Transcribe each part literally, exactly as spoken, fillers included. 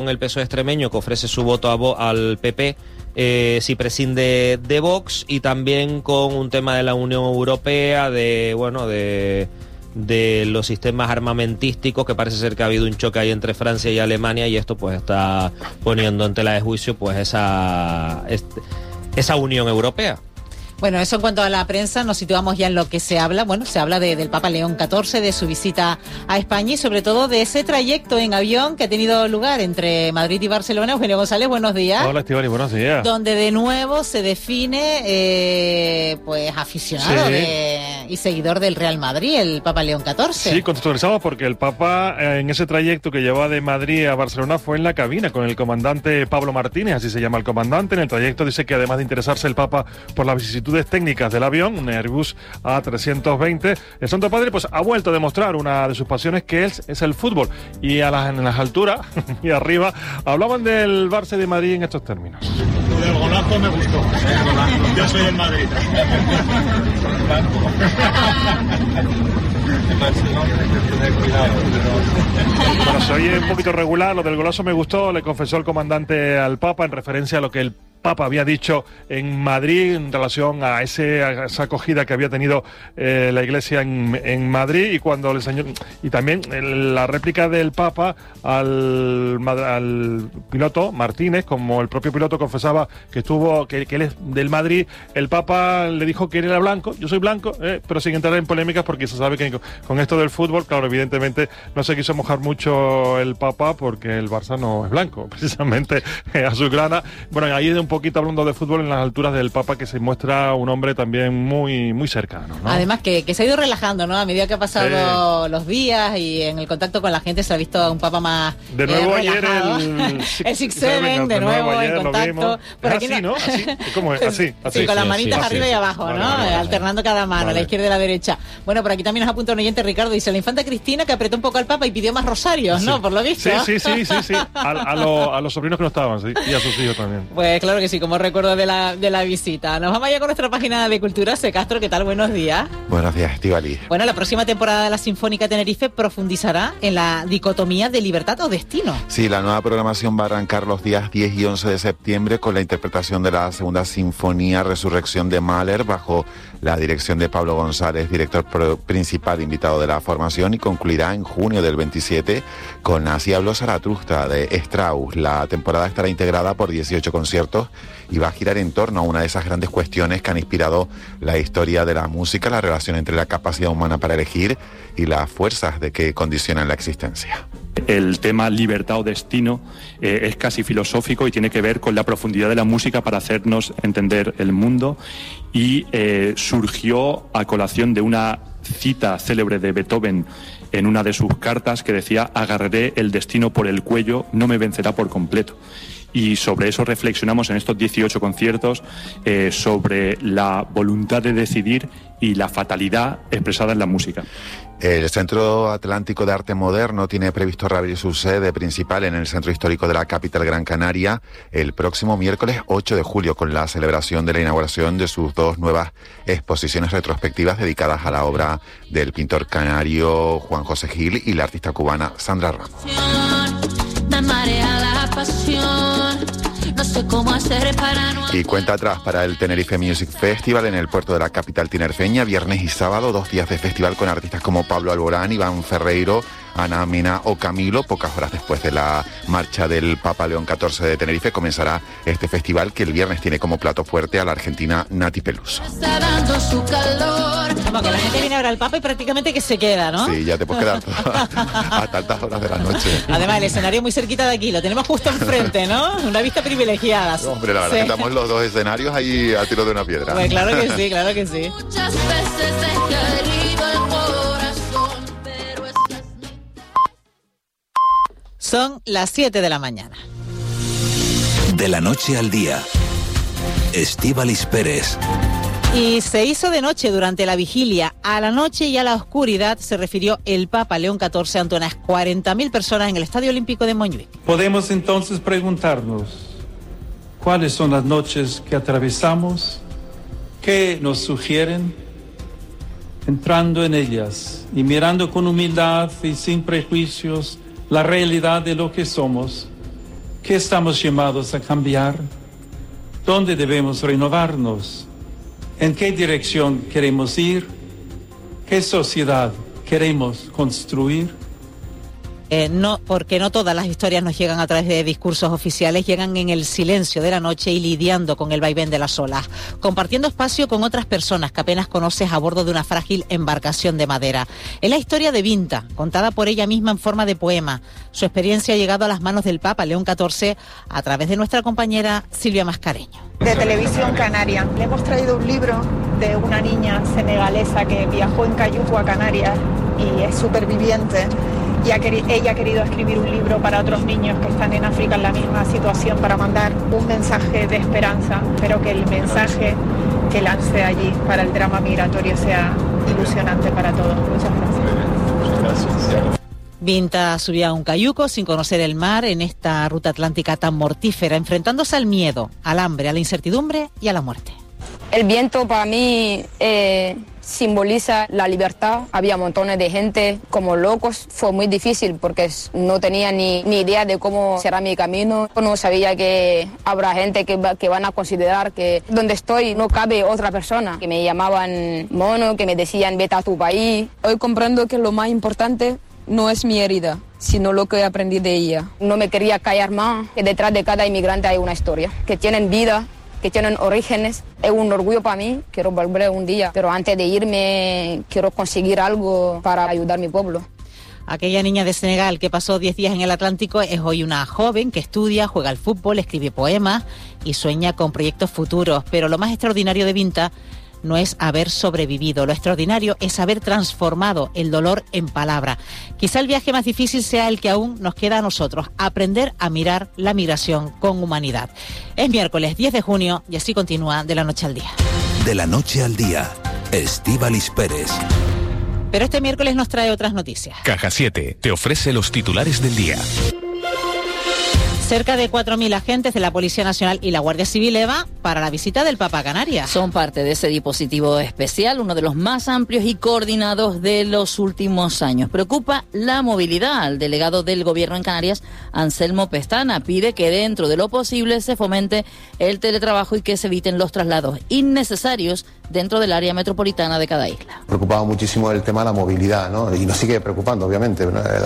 El P S O E extremeño, que ofrece su voto a Vo- al P P eh, si prescinde de Vox, y también con un tema de la Unión Europea, de bueno de, de los sistemas armamentísticos, que parece ser que ha habido un choque ahí entre Francia y Alemania, y esto pues está poniendo en tela de juicio pues esa, este, esa Unión Europea. Bueno, eso en cuanto a la prensa, nos situamos ya en lo que se habla. Bueno, se habla de, del Papa León catorce, de su visita a España y sobre todo de ese trayecto en avión que ha tenido lugar entre Madrid y Barcelona. Eugenio González, buenos días. Hola, Estíbaliz, buenos días. Donde de nuevo se define eh, pues aficionado Sí. de, y seguidor del Real Madrid, el Papa León catorce. Sí, contextualizamos porque el Papa eh, en ese trayecto que llevaba de Madrid a Barcelona fue en la cabina con el comandante Pablo Martínez, así se llama el comandante. En el trayecto dice que además de interesarse el Papa por las vicisitudes técnicas del avión, un Airbus A trescientos veinte, el Santo Padre pues ha vuelto a demostrar una de sus pasiones, que es, es el fútbol. Y a las, en las alturas y arriba hablaban del Barça de Madrid en estos términos. El golazo me gustó. Yo soy del Madrid. Bueno, se oye un poquito regular, lo del golazo me gustó, le confesó el comandante al Papa en referencia a lo que el Papa había dicho en Madrid en relación a, ese, a esa acogida que había tenido eh, la Iglesia en, en Madrid, y cuando el señor y también el, la réplica del Papa al, al piloto Martínez, como el propio piloto confesaba que estuvo que, que él es del Madrid, el Papa le dijo que él era blanco, yo soy blanco, eh, pero sin entrar en polémicas, porque se sabe que con esto del fútbol, claro, evidentemente no se quiso mojar mucho el Papa, porque el Barça no es blanco, precisamente eh, azulgrana. Bueno, ahí de un poquito hablando de fútbol en las alturas del Papa, que se muestra un hombre también muy muy cercano, ¿no? Además que, que se ha ido relajando, ¿no? A medida que ha pasado sí. los días y en el contacto con la gente se ha visto a un Papa más de nuevo eh, ayer el el six seven, de, de nuevo ayer, en contacto. Por aquí así, ¿no? Así, ¿cómo es? Así, así. Sí, con las sí, manitas sí, arriba sí. y abajo, vale, ¿no? Vale, vale, alternando cada mano, vale. la izquierda y la derecha. Bueno, por aquí también nos apunta un oyente, Ricardo, dice la infanta Cristina que apretó un poco al Papa y pidió más rosarios, sí. ¿no? Por lo visto. Sí, sí, sí, sí, sí. A, a, lo, a los sobrinos que no estaban, sí, y a sus hijos también. Pues claro que sí, como recuerdo de la, de la visita. Nos vamos allá con nuestra página de Cultura. C. Castro, ¿qué tal? Buenos días. Buenos días, Estíbaliz. Bueno, la próxima temporada de la Sinfónica Tenerife profundizará en la dicotomía de libertad o destino. Sí, la nueva programación va a arrancar los días diez y once de septiembre con la interpretación de la segunda sinfonía Resurrección de Mahler, bajo la dirección de Pablo González, director principal invitado de la formación, y concluirá en junio del veintisiete con Así habló Zaratustra de Strauss. La temporada estará integrada por dieciocho conciertos y va a girar en torno a una de esas grandes cuestiones que han inspirado la historia de la música, la relación entre la capacidad humana para elegir y las fuerzas de que condicionan la existencia. El tema libertad o destino eh, es casi filosófico y tiene que ver con la profundidad de la música para hacernos entender el mundo, y eh, surgió a colación de una cita célebre de Beethoven en una de sus cartas que decía: agarraré el destino por el cuello, no me vencerá por completo. Y sobre eso reflexionamos en estos dieciocho conciertos, eh, sobre la voluntad de decidir y la fatalidad expresada en la música. El Centro Atlántico de Arte Moderno tiene previsto reabrir su sede principal en el Centro Histórico de la capital Gran Canaria el próximo miércoles ocho de julio, con la celebración de la inauguración de sus dos nuevas exposiciones retrospectivas dedicadas a la obra del pintor canario Juan José Gil y la artista cubana Sandra Ramos. Me marea la pasión, no sé cómo hacer para no... Y cuenta atrás para el Tenerife Music Festival en el puerto de la capital tinerfeña, viernes y sábado, dos días de festival con artistas como Pablo Alborán, Iván Ferreiro, Ana Mena o Camilo. Pocas horas después de la marcha del Papa León catorce de Tenerife comenzará este festival, que el viernes tiene como plato fuerte a la argentina Nati Peluso. Está dando su calor. Como que la gente viene a ver al Papa y prácticamente que se queda, ¿no? Sí, ya te puedes quedar hasta altas horas de la noche. Además, el escenario muy cerquita de aquí, lo tenemos justo enfrente, ¿no? Una vista privilegiada. Hombre, la verdad sí. que estamos los dos escenarios ahí a tiro de una piedra. Pues claro que sí, claro que sí. Muchas veces he querido el corazón, pero estas... Son las siete de la mañana. De la noche al día, Estíbaliz Pérez. Y se hizo de noche durante la vigilia. A la noche y a la oscuridad se refirió el Papa León catorce ante unas cuarenta mil personas en el Estadio Olímpico de Montjuic. Podemos entonces preguntarnos, ¿cuáles son las noches que atravesamos? ¿Qué nos sugieren? Entrando en ellas y mirando con humildad y sin prejuicios la realidad de lo que somos, ¿Qué estamos llamados a cambiar? ¿Dónde debemos renovarnos? ¿En qué dirección queremos ir? ¿Qué sociedad queremos construir? Eh, no, porque no todas las historias nos llegan a través de discursos oficiales, llegan en el silencio de la noche y lidiando con el vaivén de las olas, compartiendo espacio con otras personas que apenas conoces a bordo de una frágil embarcación de madera. Es la historia de Vinta, contada por ella misma en forma de poema. Su experiencia ha llegado a las manos del Papa León catorce a través de nuestra compañera Silvia Mascareño. De Televisión Canaria. Le hemos traído un libro de una niña senegalesa que viajó en cayuco a Canarias y es superviviente. Y ha queri- ella ha querido escribir un libro para otros niños que están en África en la misma situación para mandar un mensaje de esperanza, pero que el mensaje que lance allí para el drama migratorio sea ilusionante para todos. Muchas gracias. Muchas gracias. Vinta subía a un cayuco sin conocer el mar en esta ruta atlántica tan mortífera, enfrentándose al miedo, al hambre, a la incertidumbre y a la muerte. El viento para mí eh, simboliza la libertad. Había montones de gente como locos. Fue muy difícil porque no tenía ni, ni idea de cómo será mi camino. No sabía que habrá gente que, va, que van a considerar que donde estoy no cabe otra persona. Que me llamaban mono, que me decían vete a tu país. Hoy comprendo que lo más importante no es mi herida, sino lo que aprendí de ella. No me quería callar más, que detrás de cada inmigrante hay una historia, que tienen vida, que tienen orígenes. Es un orgullo para mí, quiero volver un día, pero antes de irme quiero conseguir algo para ayudar a mi pueblo. Aquella niña de Senegal que pasó diez días en el Atlántico es hoy una joven que estudia, juega al fútbol, escribe poemas y sueña con proyectos futuros. Pero lo más extraordinario de Vinta no es haber sobrevivido, lo extraordinario es haber transformado el dolor en palabra. Quizá el viaje más difícil sea el que aún nos queda a nosotros, aprender a mirar la migración con humanidad. Es miércoles diez de junio y así continúa De la Noche al Día. De la Noche al Día, Estíbaliz Pérez. Pero este miércoles nos trae otras noticias. Caja siete te ofrece los titulares del día. Cerca de cuatro mil agentes de la Policía Nacional y la Guardia Civil, Eva, para la visita del Papa a Canarias. Son parte de ese dispositivo especial, uno de los más amplios y coordinados de los últimos años. Preocupa la movilidad. El delegado del Gobierno en Canarias, Anselmo Pestana, pide que dentro de lo posible se fomente el teletrabajo y que se eviten los traslados innecesarios dentro del área metropolitana de cada isla. Preocupaba muchísimo el tema de la movilidad, ¿no? Y nos sigue preocupando, obviamente,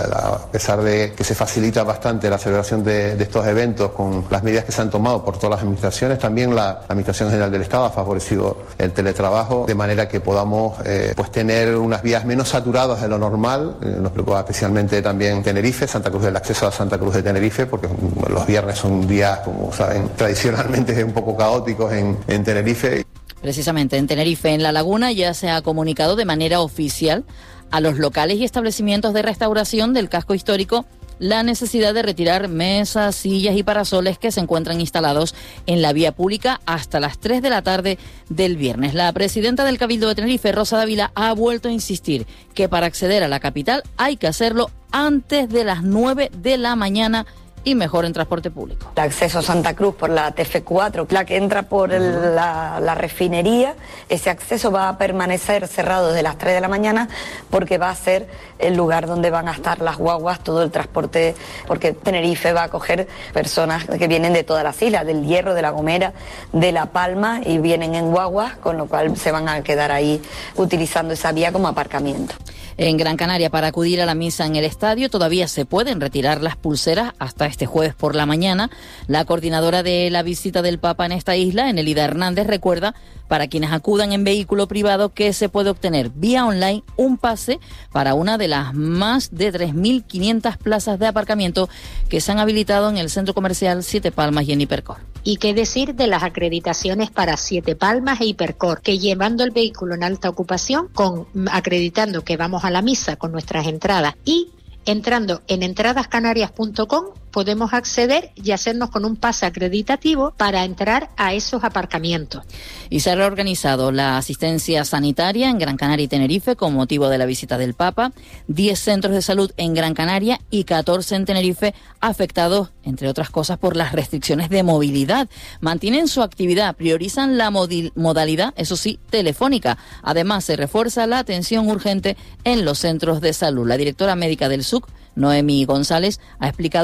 a pesar de que se facilita bastante la celebración de, de estos eventos con las medidas que se han tomado por todas las administraciones. También la Administración General del Estado ha favorecido el teletrabajo de manera que podamos eh, pues tener unas vías menos saturadas de lo normal. Eh, nos preocupa especialmente también Tenerife, Santa Cruz, el acceso a Santa Cruz de Tenerife, porque los viernes son días, como saben, tradicionalmente un poco caóticos en, en Tenerife. Precisamente en Tenerife, en La Laguna, ya se ha comunicado de manera oficial a los locales y establecimientos de restauración del casco histórico la necesidad de retirar mesas, sillas y parasoles que se encuentran instalados en la vía pública hasta las tres de la tarde del viernes. La presidenta del Cabildo de Tenerife, Rosa Dávila, ha vuelto a insistir que para acceder a la capital hay que hacerlo antes de las nueve de la mañana y mejor en transporte público. El acceso a Santa Cruz por la T F cuatro, la que entra por el, la, la refinería, ese acceso va a permanecer cerrado desde las tres de la mañana porque va a ser el lugar donde van a estar las guaguas, todo el transporte, porque Tenerife va a acoger personas que vienen de todas las islas, del Hierro, de La Gomera, de La Palma, y vienen en guaguas, con lo cual se van a quedar ahí utilizando esa vía como aparcamiento. En Gran Canaria, para acudir a la misa en el estadio, todavía se pueden retirar las pulseras hasta este jueves por la mañana. La coordinadora de la visita del Papa en esta isla, Enelida Hernández, recuerda para quienes acudan en vehículo privado que se puede obtener vía online un pase para una de las más de tres mil quinientas plazas de aparcamiento que se han habilitado en el centro comercial Siete Palmas y en Hipercor. Y qué decir de las acreditaciones para Siete Palmas e Hipercor, que llevando el vehículo en alta ocupación, con acreditando que vamos a la misa con nuestras entradas y entrando en entradas canarias punto com podemos acceder y hacernos con un pase acreditativo para entrar a esos aparcamientos. Y se ha reorganizado la asistencia sanitaria en Gran Canaria y Tenerife con motivo de la visita del Papa. diez centros de salud en Gran Canaria y catorce en Tenerife afectados, entre otras cosas, por las restricciones de movilidad. Mantienen su actividad, priorizan la modalidad, eso sí, telefónica. Además, se refuerza la atención urgente en los centros de salud. La directora médica del S U C, Noemí González, ha explicado que trabajar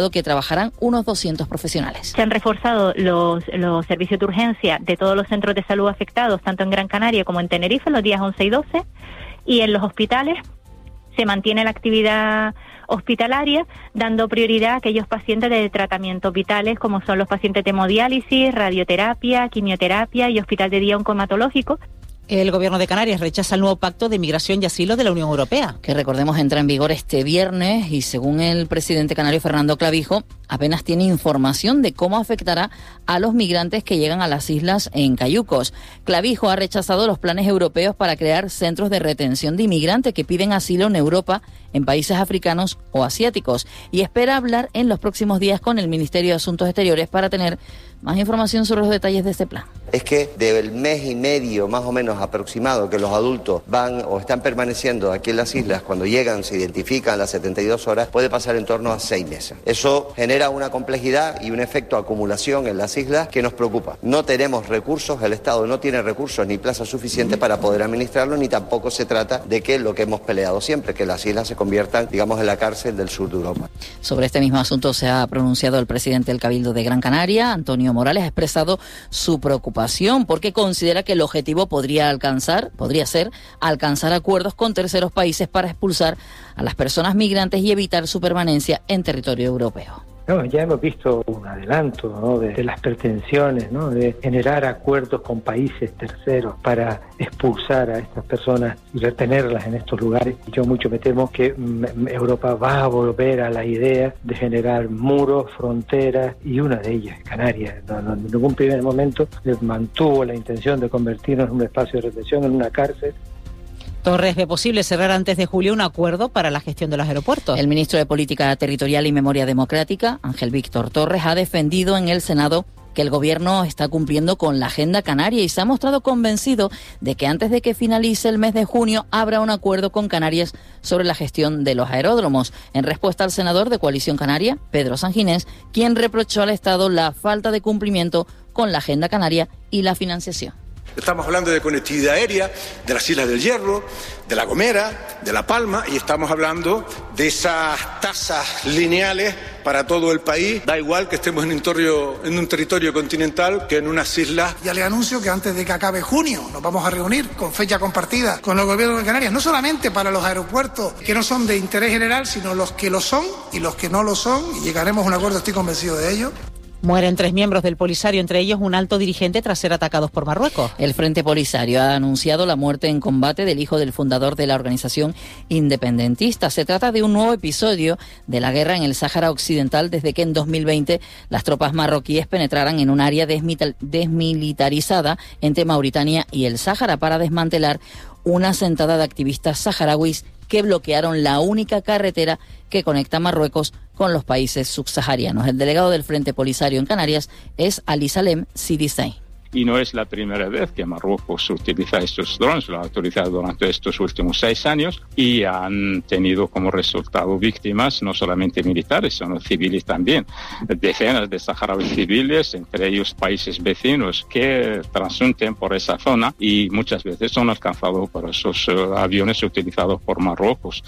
trabajarán unos doscientos profesionales. Se han reforzado los, los servicios de urgencia de todos los centros de salud afectados, tanto en Gran Canaria como en Tenerife, los días once y doce, y en los hospitales se mantiene la actividad hospitalaria, dando prioridad a aquellos pacientes de tratamientos vitales, como son los pacientes de hemodiálisis, radioterapia, quimioterapia y hospital de día oncomatológico. El Gobierno de Canarias rechaza el nuevo pacto de migración y asilo de la Unión Europea. Que recordemos entra en vigor este viernes y según el presidente canario Fernando Clavijo, apenas tiene información de cómo afectará a los migrantes que llegan a las islas en cayucos. Clavijo ha rechazado los planes europeos para crear centros de retención de inmigrantes que piden asilo en Europa, en países africanos o asiáticos, y espera hablar en los próximos días con el Ministerio de Asuntos Exteriores para tener más información sobre los detalles de este plan. Es que del mes y medio más o menos aproximado que los adultos van o están permaneciendo aquí en las islas, cuando llegan, se identifican las setenta y dos horas, puede pasar en torno a seis meses. Eso genera una complejidad y un efecto de acumulación en las islas que nos preocupa. No tenemos recursos, el Estado no tiene recursos ni plazas suficientes para poder administrarlo, ni tampoco se trata de que lo que hemos peleado siempre, que las islas se conviertan, digamos, en la cárcel del sur de Europa. Sobre este mismo asunto se ha pronunciado el presidente del Cabildo de Gran Canaria, Antonio Morales, ha expresado su preocupación porque considera que el objetivo podría alcanzar, podría ser alcanzar acuerdos con terceros países para expulsar a las personas migrantes y evitar su permanencia en territorio europeo. No, ya hemos visto un adelanto, ¿no?, de, de las pretensiones, ¿no?, de generar acuerdos con países terceros para expulsar a estas personas y retenerlas en estos lugares. Yo mucho me temo que mm, Europa va a volver a la idea de generar muros, fronteras, y una de ellas, Canarias. No, no, en ningún primer momento mantuvo la intención de convertirnos en un espacio de retención, en una cárcel. Torres ve posible cerrar antes de julio un acuerdo para la gestión de los aeropuertos. El ministro de Política Territorial y Memoria Democrática, Ángel Víctor Torres, ha defendido en el Senado que el Gobierno está cumpliendo con la Agenda Canaria y se ha mostrado convencido de que antes de que finalice el mes de junio habrá un acuerdo con Canarias sobre la gestión de los aeródromos. En respuesta al senador de Coalición Canaria, Pedro Sanginés, quien reprochó al Estado la falta de cumplimiento con la Agenda Canaria y la financiación. Estamos hablando de conectividad aérea, de las Islas del Hierro, de La Gomera, de La Palma, y estamos hablando de esas tasas lineales para todo el país. Da igual que estemos en un territorio, en un territorio continental que en unas islas. Ya le anuncio que antes de que acabe junio nos vamos a reunir con fecha compartida con los gobiernos de Canarias, no solamente para los aeropuertos que no son de interés general, sino los que lo son y los que no lo son, y llegaremos a un acuerdo, estoy convencido de ello. Mueren tres miembros del Polisario, entre ellos un alto dirigente tras ser atacados por Marruecos. El Frente Polisario ha anunciado la muerte en combate del hijo del fundador de la organización independentista. Se trata de un nuevo episodio de la guerra en el Sáhara Occidental desde que en dos mil veinte las tropas marroquíes penetraran en un área desmilitarizada entre Mauritania y el Sáhara para desmantelar una sentada de activistas saharauis que bloquearon la única carretera que conecta Marruecos con los países subsaharianos. El delegado del Frente Polisario en Canarias es Ali Salem Sidisei. Y no es la primera vez que Marruecos utiliza estos drones, lo ha utilizado durante estos últimos seis años y han tenido como resultado víctimas no solamente militares, sino civiles también. Decenas de saharauis civiles, entre ellos países vecinos que transunten por esa zona y muchas veces son alcanzados por esos uh, aviones utilizados por Marruecos.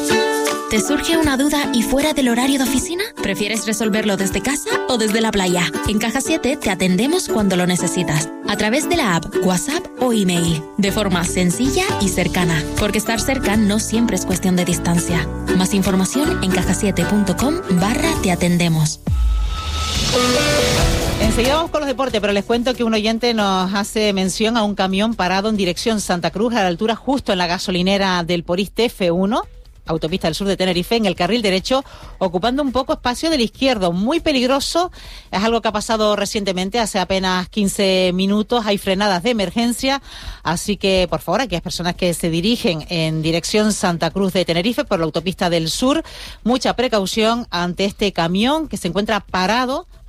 ¿Te surge una duda y fuera del horario de oficina? ¿Prefieres resolverlo desde casa o desde la playa? En Caja siete te atendemos cuando lo necesitas, a través de la app, WhatsApp o email, de forma sencilla y cercana, porque estar cerca no siempre es cuestión de distancia. Más información en caja siete punto com barra te atendemos. Enseguida vamos con los deportes, pero les cuento que un oyente nos hace mención a un camión parado en dirección Santa Cruz, a la altura justo en la gasolinera del Poriste F uno, autopista del sur de Tenerife, en el carril derecho, ocupando un poco espacio del izquierdo. Muy peligroso, es algo que ha pasado recientemente, hace apenas quince minutos. Hay frenadas de emergencia, así que, por favor, aquellas personas que se dirigen en dirección Santa Cruz de Tenerife por la autopista del sur, mucha precaución ante este camión que se encuentra parado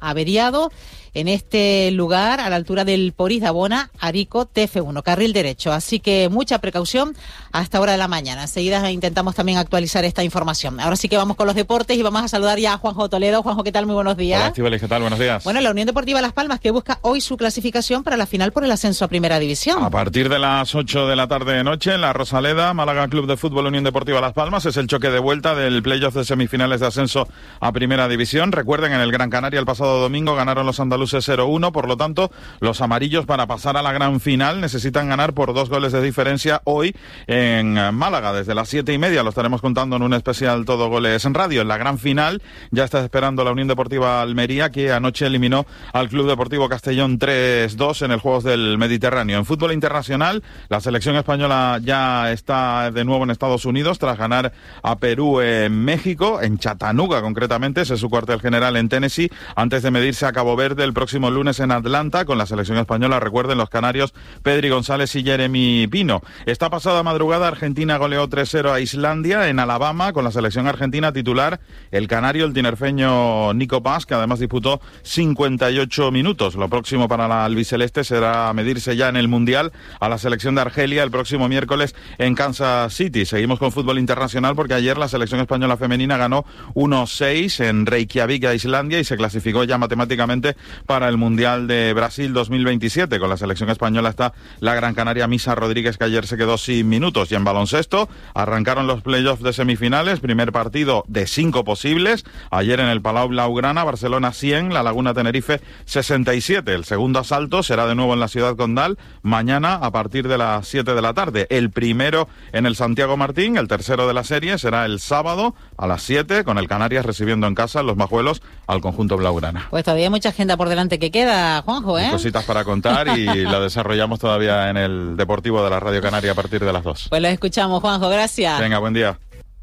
averiado en este lugar, a la altura del Poris de Abona, Arico, T F uno, carril derecho. Así que mucha precaución hasta hora de la mañana. Enseguida intentamos también actualizar esta información. Ahora sí que vamos con los deportes y vamos a saludar ya a Juanjo Toledo. Juanjo, ¿qué tal? Muy buenos días. Hola, Estíbaliz, ¿qué tal? Buenos días. Bueno, la Unión Deportiva Las Palmas, que busca hoy su clasificación para la final por el ascenso a Primera División. A partir de las ocho de la tarde de noche, en la Rosaleda, Málaga Club de Fútbol Unión Deportiva Las Palmas, es el choque de vuelta del playoff de semifinales de ascenso a Primera División. Recuerden, en el Gran Canaria el pasado domingo ganaron los andaluces cero uno, por lo tanto, los amarillos para pasar a la gran final necesitan ganar por dos goles de diferencia hoy en Málaga. Desde las siete y media lo estaremos contando en un especial Todo Goles en Radio. En la gran final ya está esperando la Unión Deportiva Almería, que anoche eliminó al Club Deportivo Castellón tres dos en el Juegos del Mediterráneo. En fútbol internacional, la selección española ya está de nuevo en Estados Unidos tras ganar a Perú en México, en Chattanooga concretamente, ese es su cuartel general en Tennessee, antes de medirse a Cabo Verde el próximo lunes en Atlanta con la selección española. Recuerden, los canarios Pedri González y Jeremy Pino. Esta pasada madrugada Argentina goleó tres cero a Islandia en Alabama con la selección argentina titular el canario, el tinerfeño Nico Paz, que además disputó cincuenta y ocho minutos. Lo próximo para la albiceleste será medirse ya en el Mundial a la selección de Argelia el próximo miércoles en Kansas City. Seguimos con fútbol internacional porque ayer la selección española femenina ganó uno seis en Reykjavik a Islandia y se clasificó ya matemáticamente para el Mundial de Brasil dos mil veintisiete. Con la selección española está la gran canaria Misa Rodríguez, que ayer se quedó sin minutos. Y en baloncesto arrancaron los playoffs de semifinales, primer partido de cinco posibles. Ayer en el Palau Blaugrana, Barcelona cien, La Laguna Tenerife sesenta y siete. El segundo asalto será de nuevo en la Ciudad Condal mañana a partir de las siete de la tarde. El primero en el Santiago Martín, el tercero de la serie, será el sábado a las siete, con el Canarias recibiendo en casa los Majuelos al conjunto Blaugrana. Pues todavía hay mucha agenda por delante que queda, Juanjo, ¿eh? Hay cositas para contar y lo desarrollamos todavía en el Deportivo de la Radio Canaria a partir de las dos. Pues lo escuchamos, Juanjo, gracias. Venga, buen día.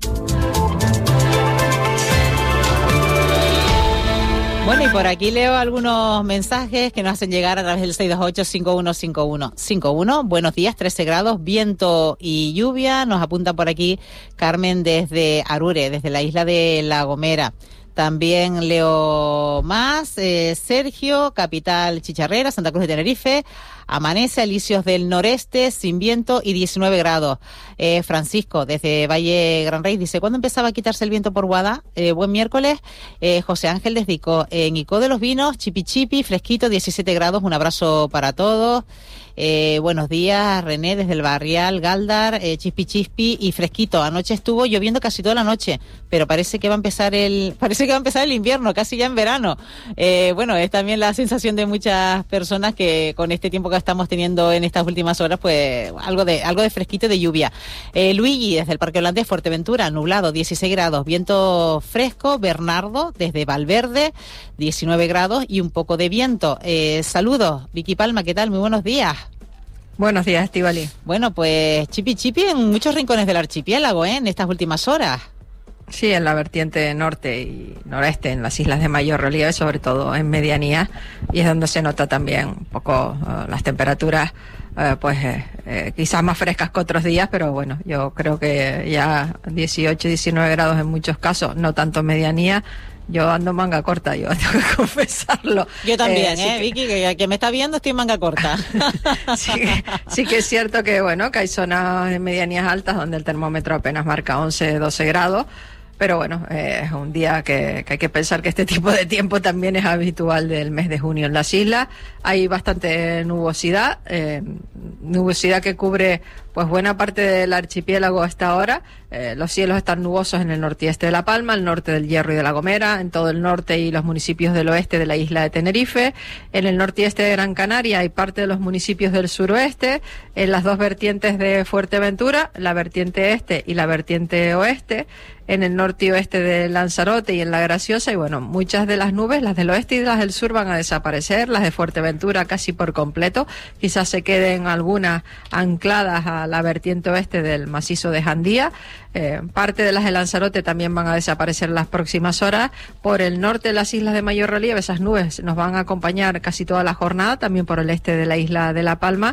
Bueno, y por aquí leo algunos mensajes que nos hacen llegar a través del seis dos ocho, cinco uno cinco uno cinco uno. Buenos días, trece grados, viento y lluvia. Nos apunta por aquí Carmen desde Arure, desde la isla de La Gomera. También leo más, eh, Sergio, capital Chicharrera, Santa Cruz de Tenerife. Amanece, Alicios del noreste, sin viento y diecinueve grados. Eh, Francisco, desde Valle Gran Rey, dice, ¿cuándo empezaba a quitarse el viento por Guada? Eh, buen miércoles. Eh, José Ángel desde Icó. En Icó de los Vinos, chipi chipi, fresquito, diecisiete grados. Un abrazo para todos. Eh, buenos días, René, desde el Barrial, Galdar, eh, chispi chispi y fresquito. Anoche estuvo lloviendo casi toda la noche, pero parece que va a empezar el, parece que va a empezar el invierno, casi ya en verano. Eh, bueno, es también la sensación de muchas personas que con este tiempo que estamos teniendo en estas últimas horas, pues algo de, algo de fresquito y de lluvia. Eh, Luigi, desde el Parque Holandés, Fuerteventura, nublado, dieciséis grados, viento fresco. Bernardo, desde Valverde, diecinueve grados y un poco de viento. Eh, saludos, Vicky Palma, ¿qué tal? Muy buenos días. Buenos días, Estíbaliz. Bueno, pues chipi chipi en muchos rincones del archipiélago, ¿eh? En estas últimas horas. Sí, en la vertiente norte y noreste, en las islas de mayor relieve, sobre todo en medianía, y es donde se nota también un poco uh, las temperaturas, uh, pues eh, eh, quizás más frescas que otros días, pero bueno, yo creo que ya dieciocho, diecinueve grados en muchos casos, no tanto en medianía. Yo ando manga corta, yo tengo que confesarlo. Yo también, eh, eh que... Vicky, que, que me está viendo estoy en manga corta. sí, sí que es cierto que, bueno, que hay zonas de medianías altas donde el termómetro apenas marca once, doce grados, pero bueno, eh, es un día que, que hay que pensar que este tipo de tiempo también es habitual del mes de junio en las islas. Hay bastante nubosidad, eh, nubosidad que cubre pues buena parte del archipiélago a esta hora. Eh, los cielos están nubosos en el norte y este de La Palma, el norte del Hierro y de La Gomera, en todo el norte y los municipios del oeste de la isla de Tenerife, en el norte y este de Gran Canaria y parte de los municipios del suroeste, en las dos vertientes de Fuerteventura, la vertiente este y la vertiente oeste, en el norte y oeste de Lanzarote y en La Graciosa, y bueno, muchas de las nubes, las del oeste y las del sur, van a desaparecer, las de Fuerteventura casi por completo, quizás se queden algunas ancladas a la vertiente oeste del macizo de Jandía. Eh, parte de las de Lanzarote también van a desaparecer en las próximas horas. Por el norte de las islas de mayor relieve, esas nubes nos van a acompañar casi toda la jornada, también por el este de la isla de La Palma.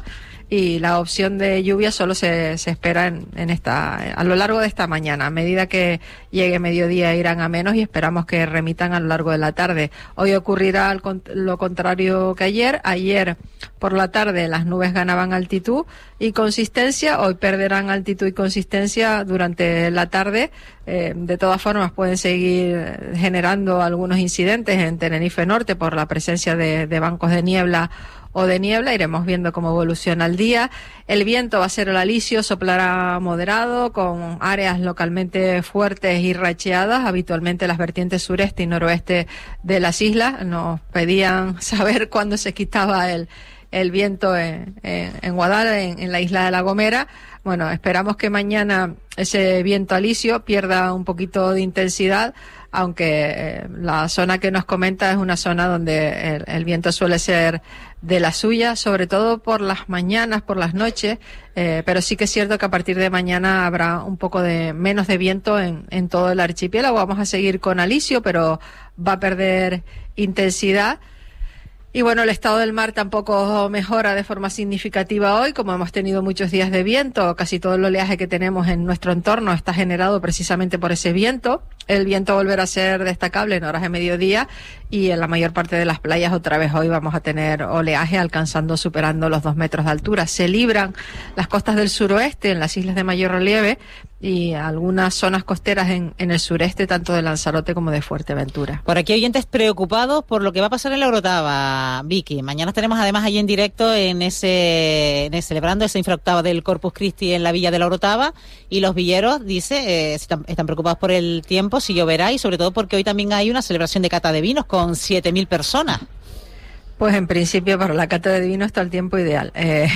y la opción de lluvia solo se, se espera en, en esta, a lo largo de esta mañana. A medida que llegue mediodía irán a menos y esperamos que remitan a lo largo de la tarde. Hoy ocurrirá al, lo contrario que ayer. Ayer por la tarde las nubes ganaban altitud y consistencia, hoy perderán altitud y consistencia durante la tarde. Eh, de todas formas pueden seguir generando algunos incidentes en Tenerife Norte por la presencia de, de bancos de niebla o de niebla. Iremos viendo cómo evoluciona el día. El viento va a ser el alisio, soplará moderado con áreas localmente fuertes y racheadas, habitualmente las vertientes sureste y noroeste de las islas. Nos pedían saber cuándo se quitaba el el viento en, en, en Guadalajara, en, en la isla de La Gomera. Bueno, esperamos que mañana ese viento alisio pierda un poquito de intensidad, aunque eh, la zona que nos comenta es una zona donde el, el viento suele ser de la suya, sobre todo por las mañanas, por las noches, eh, pero sí que es cierto que a partir de mañana habrá un poco de menos de viento en, en todo el archipiélago. Vamos a seguir con alisio, pero va a perder intensidad. Y bueno, el estado del mar tampoco mejora de forma significativa hoy, como hemos tenido muchos días de viento. Casi todo el oleaje que tenemos en nuestro entorno está generado precisamente por ese viento. El viento volverá a ser destacable en horas de mediodía y en la mayor parte de las playas otra vez hoy vamos a tener oleaje alcanzando, superando los dos metros de altura. Se libran las costas del suroeste en las islas de mayor relieve y algunas zonas costeras en, en el sureste, tanto de Lanzarote como de Fuerteventura. Por aquí oyentes preocupados por lo que va a pasar en la Orotava, Vicky. Mañana estaremos además allí en directo en ese, en ese celebrando esa infraoctava del Corpus Christi en la villa de la Orotava, y los villeros, dice, eh, están, están preocupados por el tiempo, si lloverá, y sobre todo porque hoy también hay una celebración de cata de vinos con siete mil personas. Pues en principio para la cata de vinos está el tiempo ideal. Eh,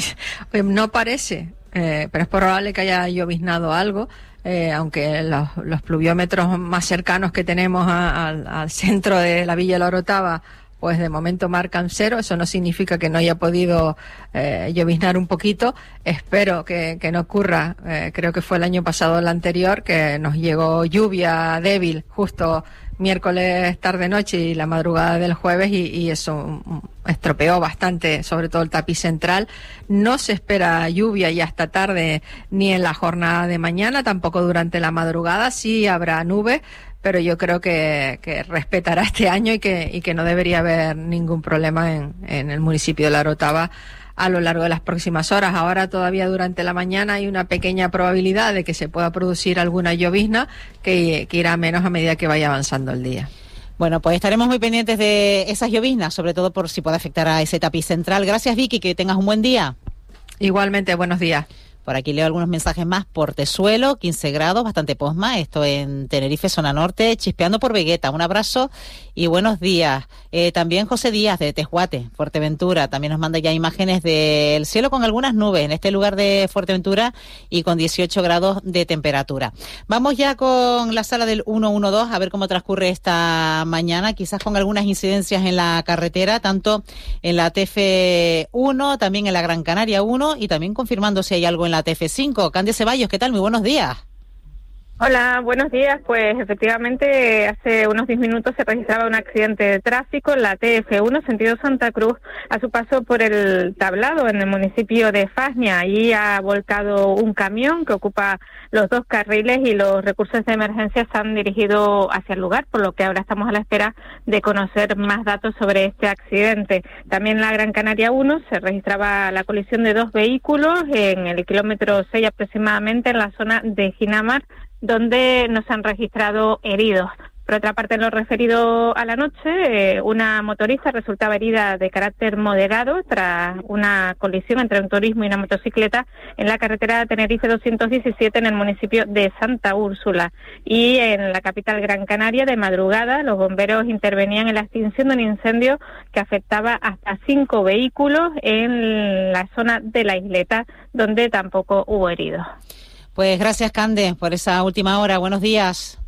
no parece... Eh, pero es probable que haya lloviznado algo, eh, aunque los, los pluviómetros más cercanos que tenemos a, a, al centro de la Villa de la Orotava, pues de momento marcan cero. Eso no significa que no haya podido eh, lloviznar un poquito. Espero que, que no ocurra. Eh, creo que fue el año pasado o el anterior que nos llegó lluvia débil justo miércoles tarde-noche y la madrugada del jueves, y, y eso estropeó bastante, sobre todo el tapiz central. No se espera lluvia ya hasta tarde ni en la jornada de mañana, tampoco durante la madrugada. Sí habrá nubes, pero yo creo que, que respetará este año y que, y que no debería haber ningún problema en, en el municipio de La Orotava a lo largo de las próximas horas. Ahora todavía durante la mañana hay una pequeña probabilidad de que se pueda producir alguna llovizna que, que irá menos a medida que vaya avanzando el día. Bueno, pues estaremos muy pendientes de esas lloviznas, sobre todo por si puede afectar a ese tapiz central. Gracias, Vicky, que tengas un buen día. Igualmente, buenos días. Por aquí leo algunos mensajes más. Portezuelo, quince grados, bastante posma. Esto en Tenerife, zona norte, chispeando por Vegueta. Un abrazo y buenos días. Eh, también José Díaz, de Tejuate, Fuerteventura. También nos manda ya imágenes del cielo con algunas nubes en este lugar de Fuerteventura y con dieciocho grados de temperatura. Vamos ya con la sala del ciento doce, a ver cómo transcurre esta mañana, quizás con algunas incidencias en la carretera, tanto en la T F uno, también en la Gran Canaria uno, y también confirmando si hay algo en la T F cinco. Candia Ceballos, ¿qué tal? Muy buenos días. Hola, buenos días. Pues efectivamente hace unos diez minutos se registraba un accidente de tráfico en la T F uno, sentido Santa Cruz, a su paso por el Tablado, en el municipio de Fasnia. Allí ha volcado un camión que ocupa los dos carriles y los recursos de emergencia se han dirigido hacia el lugar, por lo que ahora estamos a la espera de conocer más datos sobre este accidente. También en la Gran Canaria uno se registraba la colisión de dos vehículos en el kilómetro seis aproximadamente, en la zona de Ginamar, donde no se han registrado heridos. Por otra parte, en lo referido a la noche, eh, una motorista resultaba herida de carácter moderado tras una colisión entre un turismo y una motocicleta en la carretera Tenerife doscientos diecisiete en el municipio de Santa Úrsula. Y en la capital Gran Canaria, de madrugada, los bomberos intervenían en la extinción de un incendio que afectaba hasta cinco vehículos en la zona de la isleta, donde tampoco hubo heridos. Pues gracias, Cande, por esa última hora. Buenos días.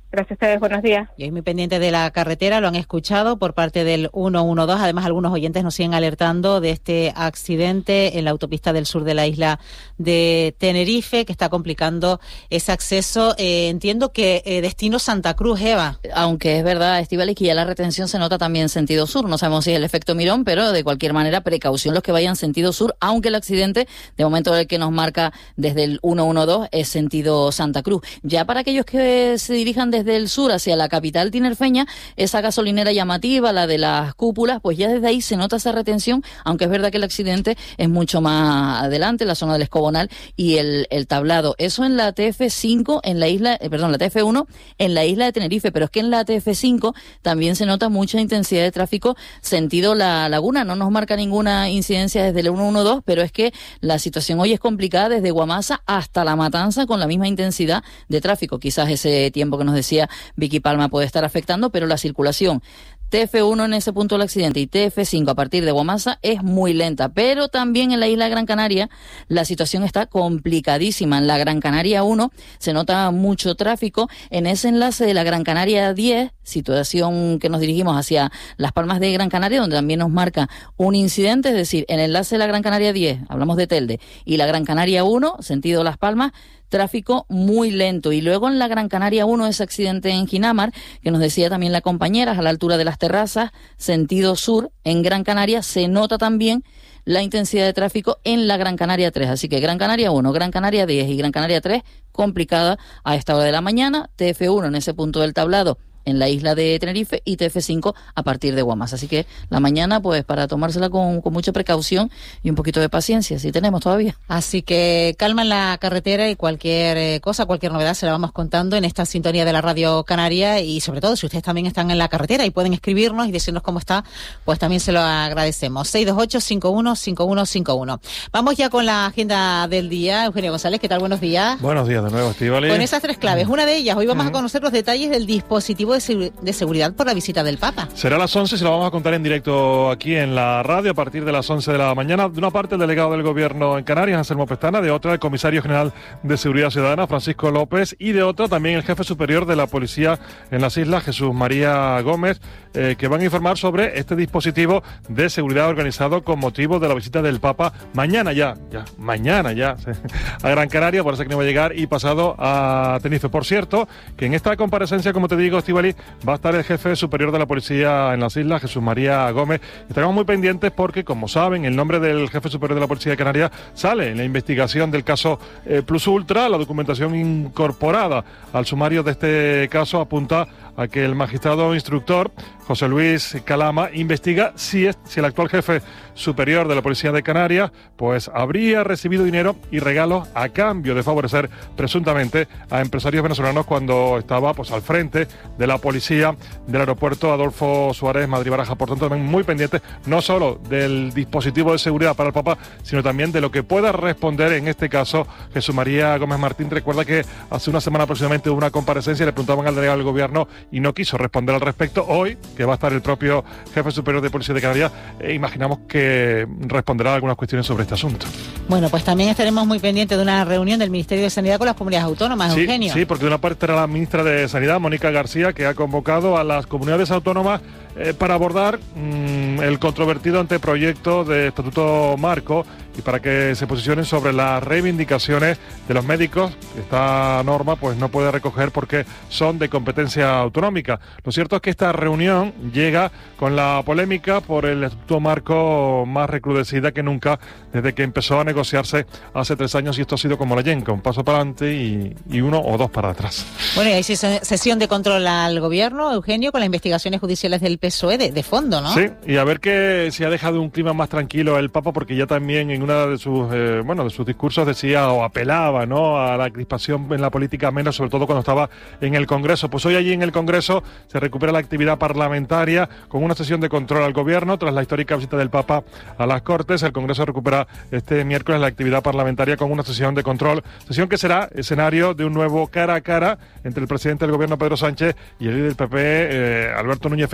Gracias a ustedes, buenos días. Y hoy muy pendiente de la carretera, lo han escuchado por parte del ciento doce. Además, algunos oyentes nos siguen alertando de este accidente en la autopista del sur de la isla de Tenerife, que está complicando ese acceso. Eh, entiendo que eh, destino Santa Cruz, Eva. Aunque es verdad, Estíbaliz, que ya la retención se nota también en sentido sur. No sabemos si es el efecto Mirón, pero de cualquier manera, precaución los que vayan en sentido sur, aunque el accidente, de momento el que nos marca desde el ciento doce, es sentido Santa Cruz. Ya para aquellos que se dirijan desde el sur hacia la capital tinerfeña, esa gasolinera llamativa, la de las cúpulas, pues ya desde ahí se nota esa retención, aunque es verdad que el accidente es mucho más adelante, la zona del Escobonal y el, el Tablado. Eso en la T F cinco, en la isla, eh, perdón, la T F uno, en la isla de Tenerife, pero es que en la T F cinco también se nota mucha intensidad de tráfico sentido La Laguna. No nos marca ninguna incidencia desde el ciento doce, pero es que la situación hoy es complicada desde Guamasa hasta La Matanza con la misma intensidad de tráfico. Quizás ese tiempo que nos decía Vicky Palma puede estar afectando, pero la circulación T F uno en ese punto del accidente y T F cinco a partir de Guamasa es muy lenta, pero también en la isla de Gran Canaria la situación está complicadísima. En la Gran Canaria uno se nota mucho tráfico en ese enlace de la Gran Canaria diez, situación que nos dirigimos hacia Las Palmas de Gran Canaria, donde también nos marca un incidente, es decir, en el enlace de la Gran Canaria diez, hablamos de Telde, y la Gran Canaria uno, sentido Las Palmas, tráfico muy lento. Y luego en la Gran Canaria uno, ese accidente en Ginamar, que nos decía también la compañera, a la altura de las terrazas, sentido sur, en Gran Canaria, se nota también la intensidad de tráfico en la Gran Canaria tres. Así que Gran Canaria uno, Gran Canaria diez y Gran Canaria tres, complicada a esta hora de la mañana. T F uno en ese punto del Tablado, en la isla de Tenerife, y T F cinco a partir de Guamas. Así que la mañana, pues para tomársela con, con mucha precaución y un poquito de paciencia, si tenemos todavía. Así que calma en la carretera y cualquier eh, cosa, cualquier novedad se la vamos contando en esta sintonía de la Radio Canaria, y sobre todo si ustedes también están en la carretera y pueden escribirnos y decirnos cómo está, pues también se lo agradecemos. seis dos ocho, cinco uno cinco uno cinco uno. Vamos ya con la agenda del día. Eugenio González, ¿qué tal? Buenos días. Buenos días de nuevo, Estíbaliz. Con esas tres claves. Una de ellas, hoy vamos uh-huh. a conocer los detalles del dispositivo de de seguridad por la visita del Papa. Será a las once, se lo vamos a contar en directo aquí en la radio a partir de las once de la mañana. De una parte el delegado del Gobierno en Canarias, Anselmo Pestana, de otra el comisario general de Seguridad Ciudadana, Francisco López, y de otra también el jefe superior de la policía en las islas, Jesús María Gómez, eh, que van a informar sobre este dispositivo de seguridad organizado con motivo de la visita del Papa mañana ya, ya, mañana ya, a Gran Canaria, parece que no va a llegar, y pasado a Tenerife. Por cierto, que en esta comparecencia, como te digo, Estíbaliz, va a estar el jefe superior de la policía en las islas, Jesús María Gómez. Estaremos muy pendientes porque, como saben, el nombre del jefe superior de la policía de Canarias sale en la investigación del caso eh, Plus Ultra. La documentación incorporada al sumario de este caso apunta a que el magistrado instructor José Luis Calama investiga si, es, si el actual jefe superior de la policía de Canarias pues habría recibido dinero y regalos a cambio de favorecer presuntamente a empresarios venezolanos cuando estaba pues al frente de la policía del aeropuerto Adolfo Suárez Madrid-Baraja. Por tanto, también muy pendientes no solo del dispositivo de seguridad para el Papa, sino también de lo que pueda responder en este caso Jesús María Gómez Martín. Recuerda que hace una semana aproximadamente hubo una comparecencia, le preguntaban al delegado del gobierno y no quiso responder al respecto. Hoy, que va a estar el propio jefe superior de policía de Canarias, eh, imaginamos que responderá algunas cuestiones sobre este asunto. Bueno, pues también estaremos muy pendientes de una reunión del Ministerio de Sanidad con las comunidades autónomas, sí, Eugenio. Sí, porque de una parte era la ministra de Sanidad, Mónica García, que ha convocado a las comunidades autónomas eh, para abordar mmm, el controvertido anteproyecto de Estatuto Marco y para que se posicionen sobre las reivindicaciones de los médicos. Esta norma pues no puede recoger porque son de competencia autonómica. Lo cierto es que esta reunión llega con la polémica por el Estatuto Marco más recrudecida que nunca desde que empezó a negociarse hace tres años, y esto ha sido como la yenca, un paso para adelante y, y uno o dos para atrás. Bueno, y hay sesión de control al gobierno, Eugenio, con las investigaciones judiciales del P S O E de, de fondo, ¿no? Sí, y a ver que si ha dejado un clima más tranquilo el Papa, porque ya también en una de sus eh, bueno de sus discursos decía o apelaba, ¿no?, a la crispación en la política, menos sobre todo cuando estaba en el Congreso. Pues hoy allí en el Congreso se recupera la actividad parlamentaria con una sesión de control al gobierno tras la histórica visita del Papa a las Cortes. El Congreso recupera este miércoles la actividad parlamentaria con una sesión de control, sesión que será escenario de un nuevo cara a cara entre el presidente del gobierno Pedro Sánchez y el líder del P P, eh, Alberto Núñez Feijóo,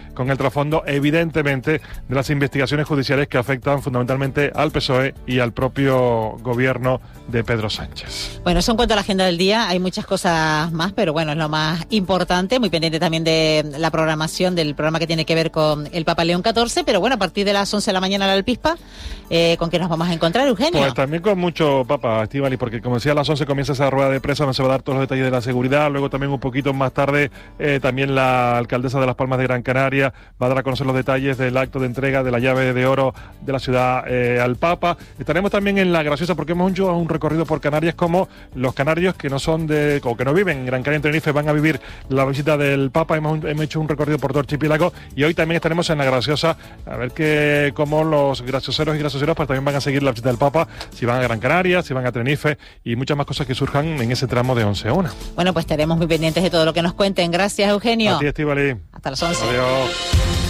con el trasfondo, evidentemente, de las investigaciones judiciales que afectan fundamentalmente al P S O E y al propio gobierno de Pedro Sánchez. Bueno, eso en cuanto a la agenda del día. Hay muchas cosas más, pero bueno, es lo más importante. Muy pendiente también de la programación del programa que tiene que ver con el Papa León catorce, pero bueno, a partir de las once de la mañana la Alpispa, eh, ¿con qué nos vamos a encontrar, Eugenio? Pues también con mucho Papa, Estíbaliz, porque como decía, a las once comienza esa rueda de prensa donde se va a dar todos los detalles de la seguridad. Luego también un poquito más tarde, eh, también la alcaldesa de Las Palmas de Gran Canaria va a dar a conocer los detalles del acto de entrega de la llave de oro de la ciudad eh, al Papa. Estaremos también en La Graciosa porque hemos hecho un recorrido por Canarias, como los canarios que no son de, o que no viven en Gran Canaria, en Tenerife, van a vivir la visita del Papa. Hemos, hemos hecho un recorrido por todo el archipiélago y hoy también estaremos en La Graciosa a ver que cómo los gracioseros y gracioseros pues también van a seguir la visita del Papa, si van a Gran Canaria, si van a Tenerife y muchas más cosas que surjan en ese tramo de once a una. Bueno, pues estaremos muy pendientes de todo lo que nos cuenten. Gracias, Eugenio. A ti, Estíbaliz. Hasta las once. Adiós.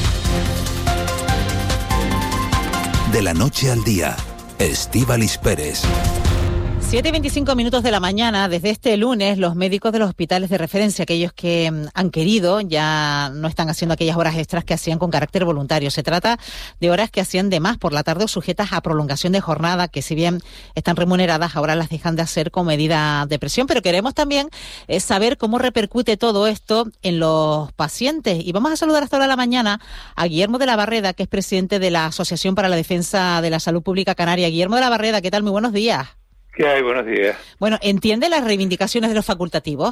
De la noche al día, Estíbaliz Pérez. siete y veinticinco minutos de la mañana. Desde este lunes, los médicos de los hospitales de referencia, aquellos que mm, han querido, ya no están haciendo aquellas horas extras que hacían con carácter voluntario. Se trata de horas que hacían de más por la tarde o sujetas a prolongación de jornada, que si bien están remuneradas, ahora las dejan de hacer con medida de presión. Pero queremos también eh, saber cómo repercute todo esto en los pacientes. Y vamos a saludar hasta ahora de la mañana a Guillermo de la Barreda, que es presidente de la Asociación para la Defensa de la Salud Pública Canaria. Guillermo de la Barreda, ¿qué tal? Muy buenos días. ¿Qué hay? Buenos días. Bueno, ¿entiende las reivindicaciones de los facultativos?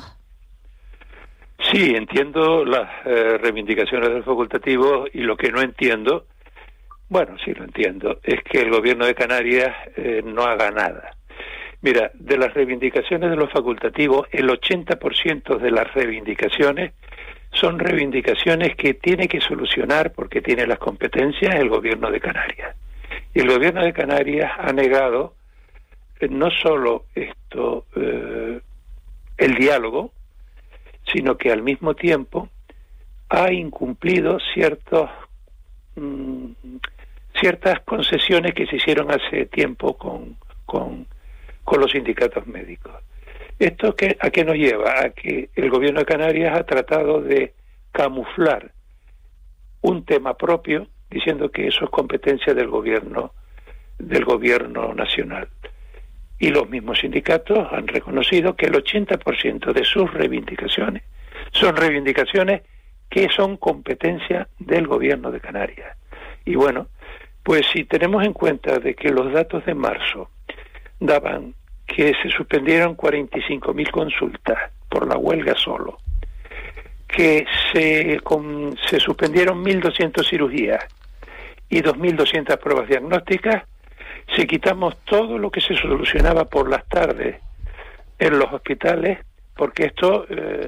Sí, entiendo las eh, reivindicaciones de los facultativos y lo que no entiendo, bueno, sí lo entiendo, es que el gobierno de Canarias eh, no haga nada. Mira, de las reivindicaciones de los facultativos, el ochenta por ciento de las reivindicaciones son reivindicaciones que tiene que solucionar porque tiene las competencias el gobierno de Canarias. Y el gobierno de Canarias ha negado no solo esto, eh, el diálogo, sino que al mismo tiempo ha incumplido ciertos, mm, ciertas concesiones que se hicieron hace tiempo con, con, con los sindicatos médicos. ¿Esto qué, a qué nos lleva? A que el gobierno de Canarias ha tratado de camuflar un tema propio, diciendo que eso es competencia del gobierno, del gobierno nacional. Y los mismos sindicatos han reconocido que el ochenta por ciento de sus reivindicaciones son reivindicaciones que son competencia del gobierno de Canarias. Y bueno, pues si tenemos en cuenta de que los datos de marzo daban que se suspendieron cuarenta y cinco mil consultas por la huelga solo, que se, con, se suspendieron mil doscientas cirugías y dos mil doscientas pruebas diagnósticas, si quitamos todo lo que se solucionaba por las tardes en los hospitales, porque esto eh,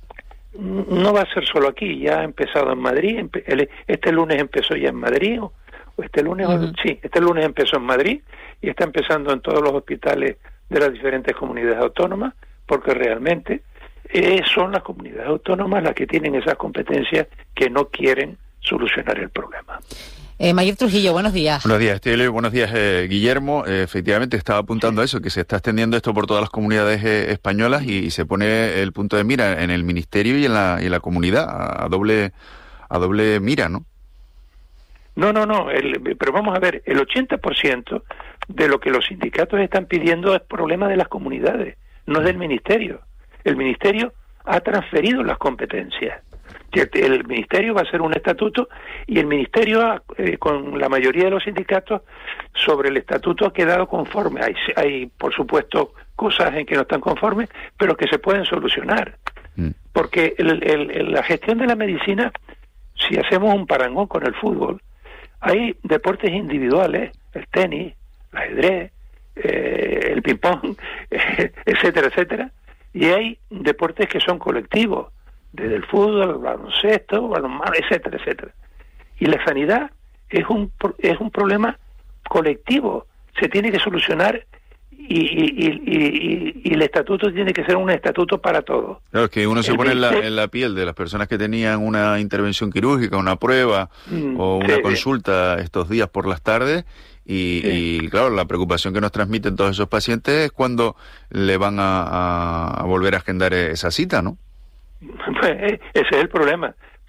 no va a ser solo aquí, ya ha empezado en Madrid, este lunes empezó ya en Madrid, o este lunes, uh-huh. sí, este lunes empezó en Madrid y está empezando en todos los hospitales de las diferentes comunidades autónomas, porque realmente eh, son las comunidades autónomas las que tienen esas competencias que no quieren solucionar el problema. Eh, Mayor Trujillo, buenos días. Buenos días, Estilo, buenos días, eh, Guillermo. Eh, efectivamente, estaba apuntando a eso, que se está extendiendo esto por todas las comunidades eh, españolas y, y se pone el punto de mira en el ministerio y en la, y en la comunidad, a, a doble a doble mira, ¿no? No, no, no, el, pero vamos a ver, el ochenta por ciento de lo que los sindicatos están pidiendo es problema de las comunidades, no es del ministerio. El ministerio ha transferido las competencias. El ministerio va a hacer un estatuto y el ministerio, eh, con la mayoría de los sindicatos, sobre el estatuto ha quedado conforme. Hay, hay, por supuesto, cosas en que no están conformes, pero que se pueden solucionar. Mm. Porque el, el, el, la gestión de la medicina, si hacemos un parangón con el fútbol, hay deportes individuales, el tenis, el ajedrez, eh, el ping-pong, etcétera, etcétera, y hay deportes que son colectivos, desde el fútbol, el baloncesto, balonmano, etcétera, etcétera. Y la sanidad es un es un problema colectivo, se tiene que solucionar y, y, y, y, y el estatuto tiene que ser un estatuto para todos. Claro, es que uno se el pone en la, en la piel de las personas que tenían una intervención quirúrgica, una prueba mm, o una sí, consulta sí. estos días por las tardes y, sí. y claro, la preocupación que nos transmiten todos esos pacientes es cuando le van a, a, a volver a agendar esa cita, ¿no? Pues ese es el problema,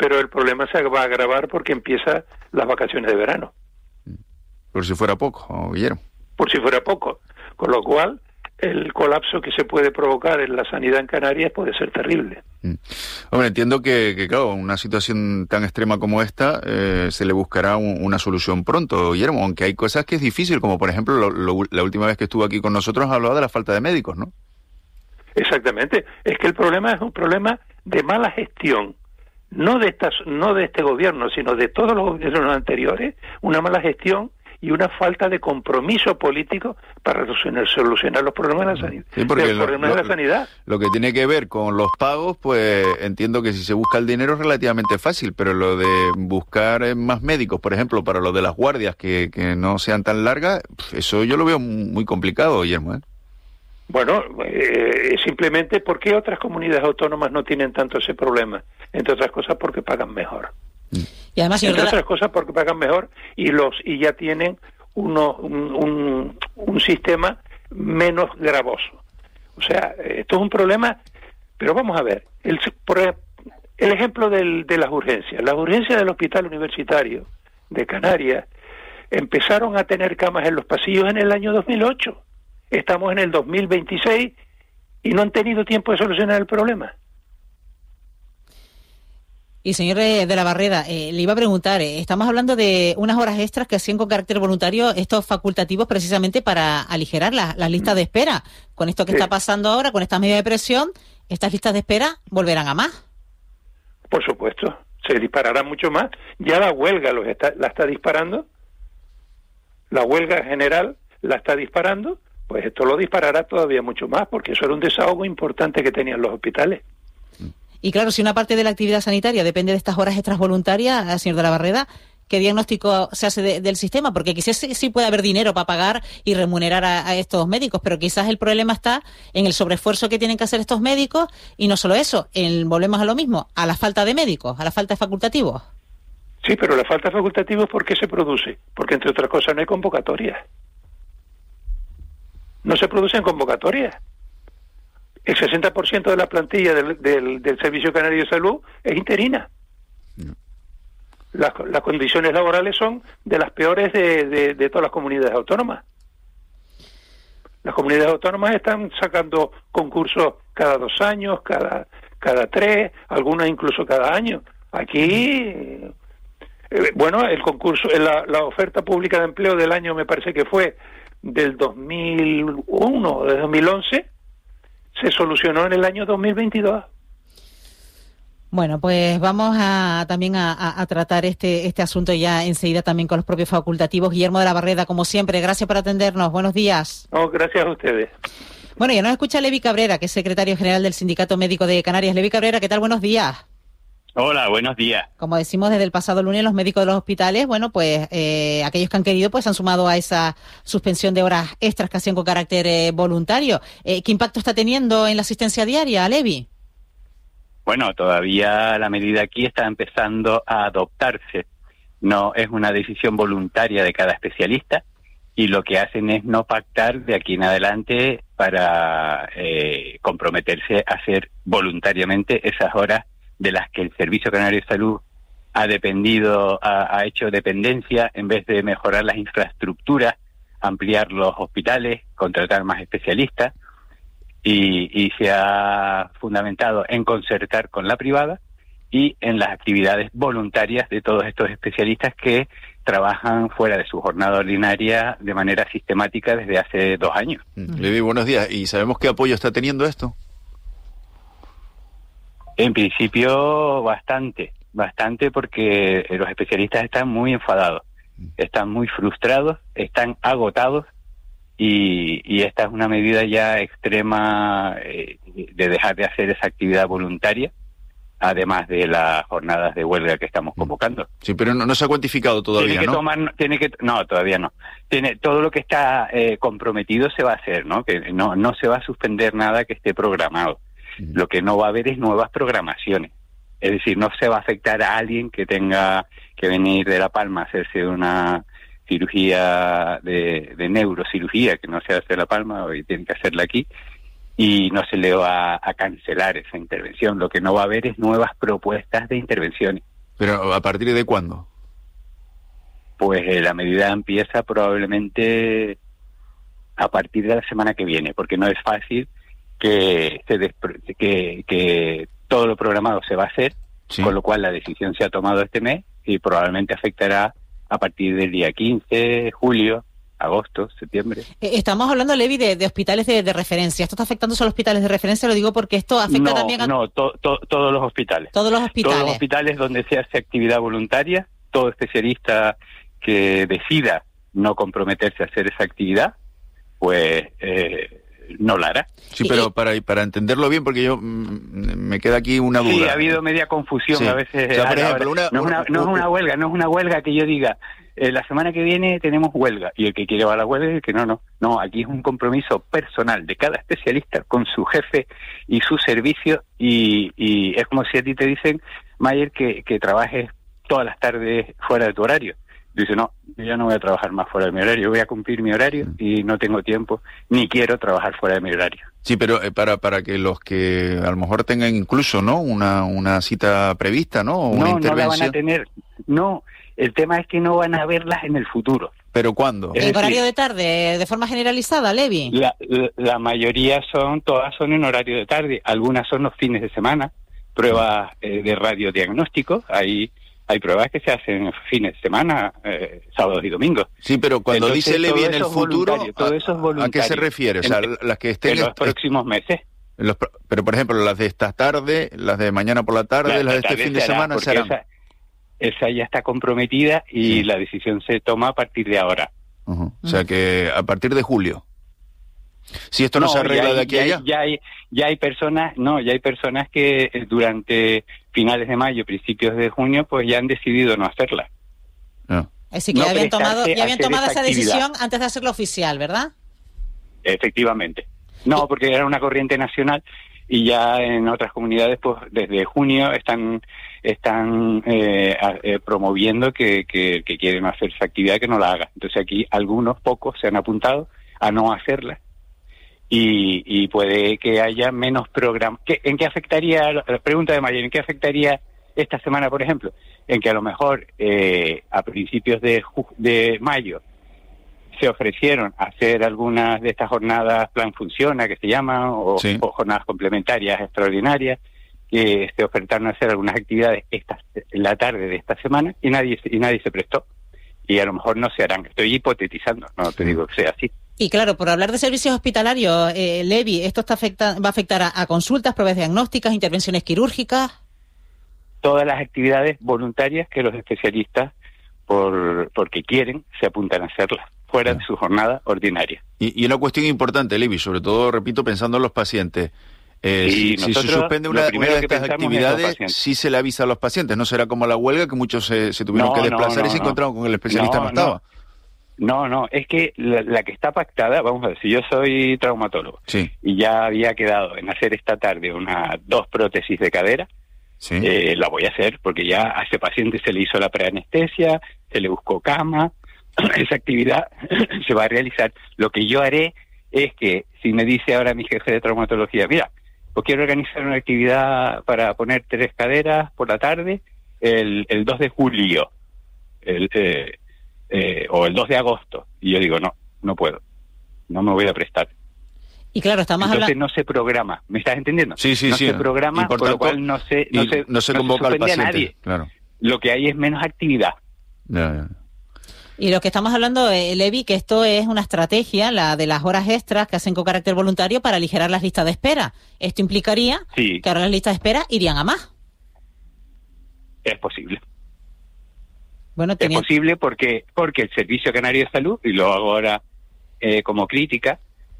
pero el problema se va a agravar porque empiezan las vacaciones de verano. Por si fuera poco, Guillermo. Por si fuera poco. Con lo cual, el colapso que se puede provocar en la sanidad en Canarias puede ser terrible. Mm. Hombre, entiendo que, que, claro, una situación tan extrema como esta, eh, se le buscará un, una solución pronto, Guillermo, aunque hay cosas que es difícil, como por ejemplo, lo, lo, la última vez que estuvo aquí con nosotros hablaba de la falta de médicos, ¿no? Exactamente. Es que el problema es un problema de mala gestión, no de estas, no de este gobierno, sino de todos los gobiernos anteriores, una mala gestión y una falta de compromiso político para solucionar, solucionar los problemas de la sanidad. Sí, porque los lo, problemas lo, de la sanidad. Lo que tiene que ver con los pagos, pues entiendo que si se busca el dinero es relativamente fácil, pero lo de buscar más médicos, por ejemplo, para lo de las guardias que, que no sean tan largas, eso yo lo veo muy complicado, Guillermo, ¿eh? Bueno, eh, simplemente porque otras comunidades autónomas no tienen tanto ese problema, entre otras cosas porque pagan mejor. Y además, entre señor otras cosas porque pagan mejor y los y ya tienen uno, un, un, un sistema menos gravoso. O sea, esto es un problema, pero vamos a ver, el, por el ejemplo del, de las urgencias. Las urgencias del Hospital Universitario de Canarias empezaron a tener camas en los pasillos en el año dos mil ocho. Estamos en el dos mil veintiséis y no han tenido tiempo de solucionar el problema. Y señor de la Barreda, eh, le iba a preguntar, eh, estamos hablando de unas horas extras que hacían con carácter voluntario estos facultativos precisamente para aligerar las la listas de espera. Con esto que sí está pasando ahora, con estas medidas de presión, estas listas de espera volverán a más. Por supuesto, se disparará mucho más. Ya la huelga los está, la está disparando, la huelga general la está disparando, pues esto lo disparará todavía mucho más, porque eso era un desahogo importante que tenían los hospitales. Y claro, si una parte de la actividad sanitaria depende de estas horas extras voluntarias, señor de la Barreda, ¿qué diagnóstico se hace de, del sistema? Porque quizás sí, sí puede haber dinero para pagar y remunerar a, a estos médicos, pero quizás el problema está en el sobreesfuerzo que tienen que hacer estos médicos y no solo eso, en, volvemos a lo mismo, a la falta de médicos, a la falta de facultativos. Sí, pero la falta de facultativos, ¿por qué se produce? Porque entre otras cosas no hay convocatorias. No se producen convocatorias. El sesenta por ciento de la plantilla del, del, del Servicio Canario de Salud es interina. No. Las, las condiciones laborales son de las peores de, de, de todas las comunidades autónomas. Las comunidades autónomas están sacando concursos cada dos años, cada, cada tres, algunas incluso cada año. Aquí, eh, bueno, el concurso, la, la oferta pública de empleo del año me parece que fue del dos mil uno o de dos mil once, se solucionó en el año dos mil veintidós. Bueno, pues vamos a también a, a, a tratar este este asunto ya enseguida también con los propios facultativos. Guillermo de la Barreda, como siempre, gracias por atendernos. Buenos días. No, gracias a ustedes. Bueno, ya nos escucha Levi Cabrera, que es secretario general del Sindicato Médico de Canarias. Levi Cabrera, ¿qué tal? Buenos días. Hola, buenos días. Como decimos desde el pasado lunes, los médicos de los hospitales, bueno, pues eh, aquellos que han querido, pues han sumado a esa suspensión de horas extras que hacían con carácter eh, voluntario. Eh, ¿Qué impacto está teniendo en la asistencia diaria, Levi? Bueno, todavía la medida aquí está empezando a adoptarse. No es una decisión voluntaria de cada especialista y lo que hacen es no pactar de aquí en adelante para eh, comprometerse a hacer voluntariamente esas horas de las que el Servicio Canario de Salud ha dependido, ha, ha hecho dependencia, en vez de mejorar las infraestructuras, ampliar los hospitales, contratar más especialistas, y, y se ha fundamentado en concertar con la privada y en las actividades voluntarias de todos estos especialistas que trabajan fuera de su jornada ordinaria de manera sistemática desde hace dos años. Levi, buenos días. ¿Y sabemos qué apoyo está teniendo esto? En principio, bastante, bastante porque los especialistas están muy enfadados, están muy frustrados, están agotados y, y esta es una medida ya extrema eh, de dejar de hacer esa actividad voluntaria, además de las jornadas de huelga que estamos convocando. Sí, pero no, no se ha cuantificado todavía, tiene que ¿no? Tomar, tiene que, no, todavía no. Tiene, todo lo que está eh, comprometido se va a hacer, ¿no? Que no, no se va a suspender nada que esté programado. Lo que no va a haber es nuevas programaciones. Es decir, no se va a afectar a alguien que tenga que venir de La Palma a hacerse una cirugía de, de neurocirugía, que no se hace en La Palma y tiene que hacerla aquí, y no se le va a cancelar esa intervención. Lo que no va a haber es nuevas propuestas de intervenciones. ¿Pero a partir de cuándo? Pues eh, la medida empieza probablemente a partir de la semana que viene, porque no es fácil que, se despre- que, que todo lo programado se va a hacer, sí. Con lo cual la decisión se ha tomado este mes y probablemente afectará a partir del día quince, julio, agosto, septiembre. Estamos hablando, Levi, de, de hospitales de, de referencia. ¿Esto está afectando solo a los hospitales de referencia? Lo digo porque esto afecta no, también a... No, to, to, todos los hospitales. Todos los hospitales. Todos los hospitales donde se hace actividad voluntaria, todo especialista que decida no comprometerse a hacer esa actividad, pues eh, no la hará. Sí, pero para para entenderlo bien, porque yo mm, me queda aquí una duda. Sí, ha habido media confusión sí. a veces. O sea, por ejemplo, una, no, es una, no es una huelga, no es una huelga que yo diga, eh, la semana que viene tenemos huelga, y el que quiere va a la huelga y el que no, no. No, aquí es un compromiso personal de cada especialista con su jefe y su servicio, y, y es como si a ti te dicen, Mayer, que, que trabajes todas las tardes fuera de tu horario. Dice, no, yo ya no voy a trabajar más fuera de mi horario, voy a cumplir mi horario y no tengo tiempo, ni quiero trabajar fuera de mi horario. Sí, pero eh, para para que los que a lo mejor tengan incluso, ¿no?, una una cita prevista, ¿no?, o una no, intervención. No, la van a tener, no, el tema es que no van a verlas en el futuro. ¿Pero cuándo? ¿En horario de tarde, de forma generalizada, Levi? La, la, la mayoría son, todas son en horario de tarde, algunas son los fines de semana, pruebas eh, de radiodiagnóstico, hay... Hay pruebas que se hacen fines de semana, eh, sábados y domingos. Sí, pero cuando Entonces, dice Levi en el futuro, todo eso es voluntario. ¿A qué se refiere? O sea, en, las que estén... En los próximos meses. En los, pero, por ejemplo, las de esta tarde, las de mañana por la tarde, la, las de este fin de semana serán... Esa, esa ya está comprometida y sí. La decisión se toma a partir de ahora. Uh-huh. O sea que a partir de julio. Si esto no, no se arregla hay, de aquí ya a allá. Hay, ya hay ya hay personas, no, ya hay personas que durante finales de mayo, principios de junio, pues ya han decidido no hacerla. No. Así que no ya habían tomado, ya habían tomado esa, esa decisión antes de hacerlo oficial, ¿verdad? Efectivamente. No, porque era una corriente nacional y ya en otras comunidades, pues desde junio están están eh, eh, promoviendo que, que, que quieren hacer esa actividad, que no la haga. Entonces aquí algunos pocos se han apuntado a no hacerla. Y, y puede que haya menos programas. ¿En qué afectaría, la pregunta de Mayer, en qué afectaría esta semana, por ejemplo? En que a lo mejor eh, a principios de, de mayo se ofrecieron hacer algunas de estas jornadas Plan Funciona, que se llaman, o, sí. o jornadas complementarias extraordinarias, que se ofertaron a hacer algunas actividades esta, en la tarde de esta semana y nadie, y nadie se prestó. Y a lo mejor no se harán. Estoy hipotetizando, no te digo que sea así. Y claro, por hablar de servicios hospitalarios, eh, Levi, ¿esto está afecta, va a afectar a, a consultas, pruebas diagnósticas, intervenciones quirúrgicas? Todas las actividades voluntarias que los especialistas, por porque quieren, se apuntan a hacerlas, fuera de su jornada ordinaria. Y, y una cuestión importante, Levi, sobre todo, repito, pensando en los pacientes. Eh, si, si se suspende una, una de estas actividades, sí se le avisa a los pacientes, no será como la huelga, que muchos se, se tuvieron no, que desplazar no, no, y se no. encontraron con el especialista no, no estaba. No, no, es que la, la que está pactada, vamos a ver, si yo soy traumatólogo sí. y ya había quedado en hacer esta tarde una dos prótesis de cadera, sí. eh, la voy a hacer porque ya a ese paciente se le hizo la preanestesia, se le buscó cama, esa actividad se va a realizar. Lo que yo haré es que si me dice ahora mi jefe de traumatología, mira, pues quiero organizar una actividad para poner tres caderas por la tarde el, el dos de julio, el... Eh, Eh, o el dos de agosto, y yo digo, no, no puedo, no me voy a prestar. Y claro, estamos Entonces hablando... no se programa, ¿me estás entendiendo? Sí, sí, no sí. se programa, por, por lo cual no se, no se, no se convoca no se al paciente, a nadie. Claro. Lo que hay es menos actividad. Ya, ya. Y lo que estamos hablando, eh, Levi, que esto es una estrategia, la de las horas extras que hacen con carácter voluntario para aligerar las listas de espera. Esto implicaría sí. que ahora las listas de espera irían a más. Es posible. Bueno, tenía... Es posible porque porque el Servicio Canario de Salud, y lo hago ahora eh, como crítica,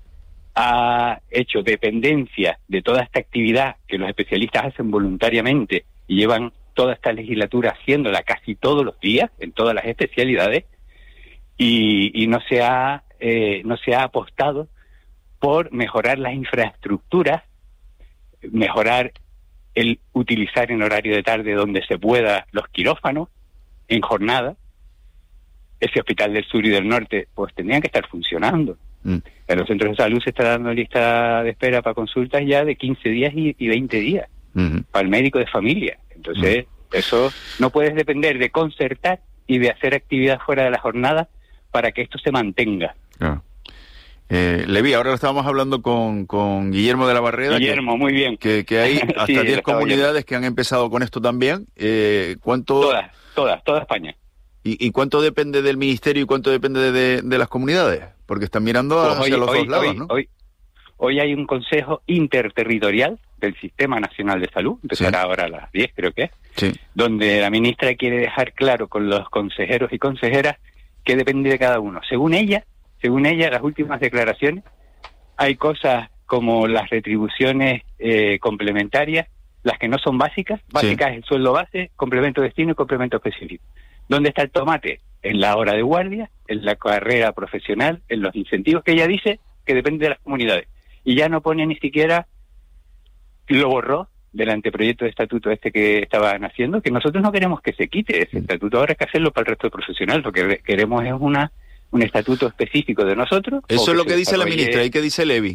ha hecho dependencia de toda esta actividad que los especialistas hacen voluntariamente y llevan toda esta legislatura haciéndola casi todos los días, en todas las especialidades, y, y no se ha eh, no se ha apostado por mejorar las infraestructuras, mejorar el utilizar en horario de tarde donde se pueda los quirófanos, en jornada. Ese hospital del sur y del norte pues tendrían que estar funcionando. Mm. En los centros de salud se está dando lista de espera para consultas ya de quince días y, y veinte días, mm-hmm. para el médico de familia. Entonces, mm. Eso no puedes depender de concertar y de hacer actividad fuera de la jornada para que esto se mantenga. Claro. Eh, Levi, ahora estábamos hablando con, con Guillermo de la Barreda. Guillermo, que, muy bien. Que, que hay hasta sí, diez comunidades que han empezado con esto también. Eh, ¿cuánto, todas, todas, toda España. ¿Y, ¿Y cuánto depende del ministerio y cuánto depende de, de las comunidades? Porque están mirando pues hacia hoy, los hoy, dos lados, hoy, ¿no? Hoy, hoy hay un consejo interterritorial del Sistema Nacional de Salud, empezará sí. ahora a las diez creo que es, sí. donde la ministra quiere dejar claro con los consejeros y consejeras que depende de cada uno. Según ella, según ella, las últimas declaraciones, hay cosas como las retribuciones eh, complementarias, las que no son básicas, básicas sí. es el sueldo base, complemento destino y complemento específico. ¿Dónde está el tomate? En la hora de guardia, en la carrera profesional, en los incentivos que ella dice que depende de las comunidades. Y ya no pone ni siquiera, lo borró del anteproyecto de estatuto este que estaban haciendo, que nosotros no queremos que se quite ese estatuto, ahora hay que hacerlo para el resto del profesional, lo que queremos es una un estatuto específico de nosotros. Eso es lo que dice la desarrolle... ministra, ¿y qué dice Levi?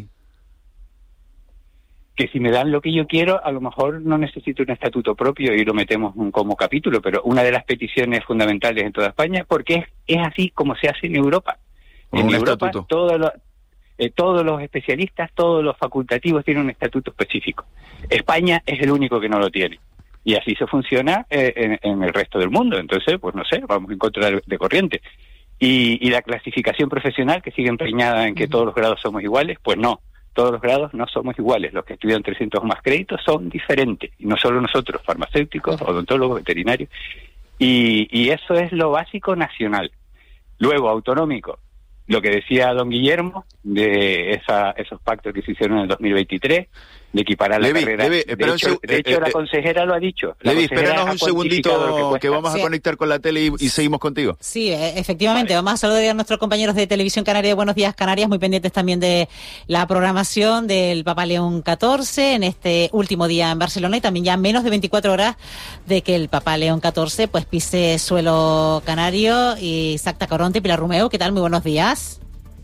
Que si me dan lo que yo quiero, a lo mejor no necesito un estatuto propio y lo metemos como capítulo, pero una de las peticiones fundamentales en toda España, porque es, es así como se hace en Europa. En en Europa, estatuto. Todos los, eh, todos los especialistas, todos los facultativos tienen un estatuto específico. España es el único que no lo tiene. Y así se funciona eh, en, en el resto del mundo. Entonces, pues no sé, vamos en contra de, de corriente. Y, y la clasificación profesional, que sigue empeñada en que todos los grados somos iguales, pues no. Todos los grados no somos iguales. Los que estudian trescientos o más créditos son diferentes. Y no solo nosotros, farmacéuticos, odontólogos, veterinarios. Y, y eso es lo básico nacional. Luego, autonómico. Lo que decía don Guillermo, de esa, esos pactos que se hicieron en el dos mil veintitrés, de equiparar la Levi, carrera. Levi, de hecho, un, de hecho eh, la eh, consejera lo ha dicho. La Levi, consejera espéranos ha un segundito cuantificado que, que vamos Sí. a conectar con la tele y, y seguimos contigo. Sí, eh, efectivamente. Vale. Vamos a saludar a nuestros compañeros de Televisión Canaria de Buenos Días Canarias, muy pendientes también de la programación del Papa León catorce en este último día en Barcelona y también ya menos de veinticuatro horas de que el Papa León catorce pues pise suelo canario. Y Sacta Coronte, Pilar Romeo, ¿qué tal? Muy buenos días.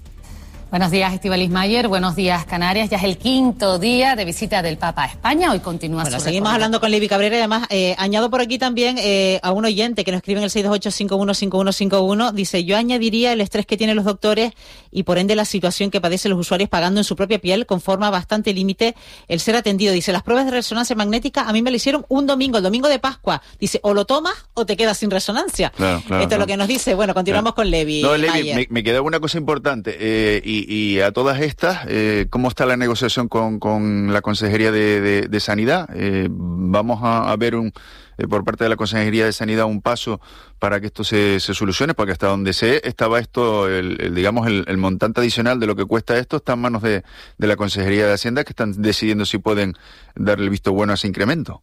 Buenos días, Estíbaliz Mayer. Buenos días, Canarias. Ya es el quinto día de visita del Papa a España. Hoy continúa bueno, su seguimos recorrido. hablando con Levi Cabrera y además eh, añado por aquí también eh, a un oyente que nos escribe en el seis dos ocho, cinco uno cinco uno cinco uno. Dice, yo añadiría el estrés que tienen los doctores y por ende la situación que padecen los usuarios pagando en su propia piel con forma bastante límite el ser atendido. Dice, las pruebas de resonancia magnética a mí me lo hicieron un domingo, el domingo de Pascua. Dice, o lo tomas o te quedas sin resonancia. Claro, claro, Esto claro. es lo que nos dice. Bueno, continuamos Claro. con Levi. No, Levi, Mayer. me, me queda una cosa importante. Eh, y, y a todas estas, eh, ¿cómo está la negociación con, con la Consejería de, de, de Sanidad? Eh, vamos a, a ver un, eh, por parte de la Consejería de Sanidad un paso para que esto se, se solucione, porque hasta donde sé estaba esto, el, el, digamos, el, el montante adicional de lo que cuesta esto está en manos de, de la Consejería de Hacienda, que están decidiendo si pueden darle el visto bueno a ese incremento.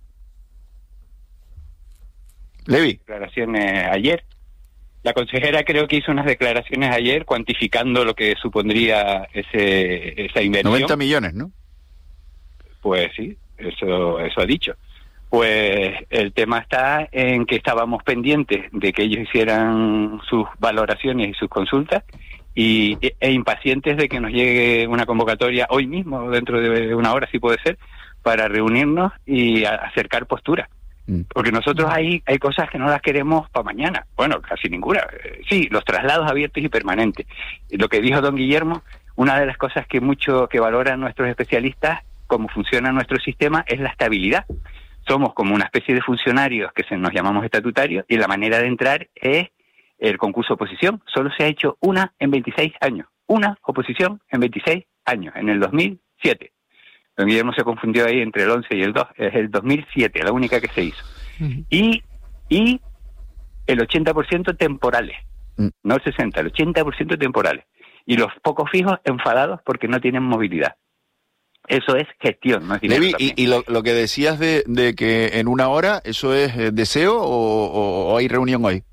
Levi. Declaraciones ayer. La consejera creo que hizo unas declaraciones ayer cuantificando lo que supondría ese esa inversión. noventa millones, ¿no? Pues sí, eso eso ha dicho. Pues el tema está en que estábamos pendientes de que ellos hicieran sus valoraciones y sus consultas y e impacientes de que nos llegue una convocatoria hoy mismo, dentro de una hora si puede ser, para reunirnos y a acercar posturas. Porque nosotros hay hay cosas que no las queremos para mañana. Bueno, casi ninguna. Sí, los traslados abiertos y permanentes. Lo que dijo don Guillermo, una de las cosas que mucho que valoran nuestros especialistas, cómo funciona nuestro sistema, es la estabilidad. Somos como una especie de funcionarios que se nos llamamos estatutarios y la manera de entrar es el concurso oposición. Solo se ha hecho una en veintiséis años. Una oposición en veintiséis años, en el dos mil siete. Don Guillermo se confundió ahí entre el once y el dos, es el dos mil siete, la única que se hizo. Uh-huh. Y y el ochenta por ciento temporales, uh-huh. no el sesenta, el ochenta por ciento temporales. Y los pocos fijos enfadados porque no tienen movilidad. Eso es gestión, no es dinero. Levi, y, y lo, lo que decías de, de que en una hora, ¿eso es eh, deseo o, o, o hay reunión hoy?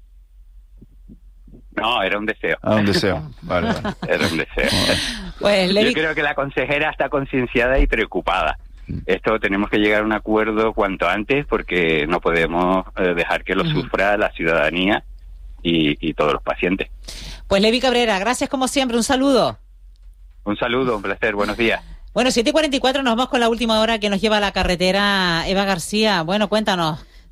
No, era un deseo. Ah, un deseo. Vale, vale. Era un deseo. Pues, Levi... Yo creo que la consejera está concienciada y preocupada. Esto tenemos que llegar a un acuerdo cuanto antes porque no podemos eh, dejar que lo uh-huh. sufra la ciudadanía y, y todos los pacientes. Pues Levi Cabrera, gracias como siempre, un saludo. Un saludo, un placer, buenos días. Bueno, siete y cuarenta y cuatro nos vamos con la última hora que nos lleva a la carretera. Eva García, bueno, cuéntanos.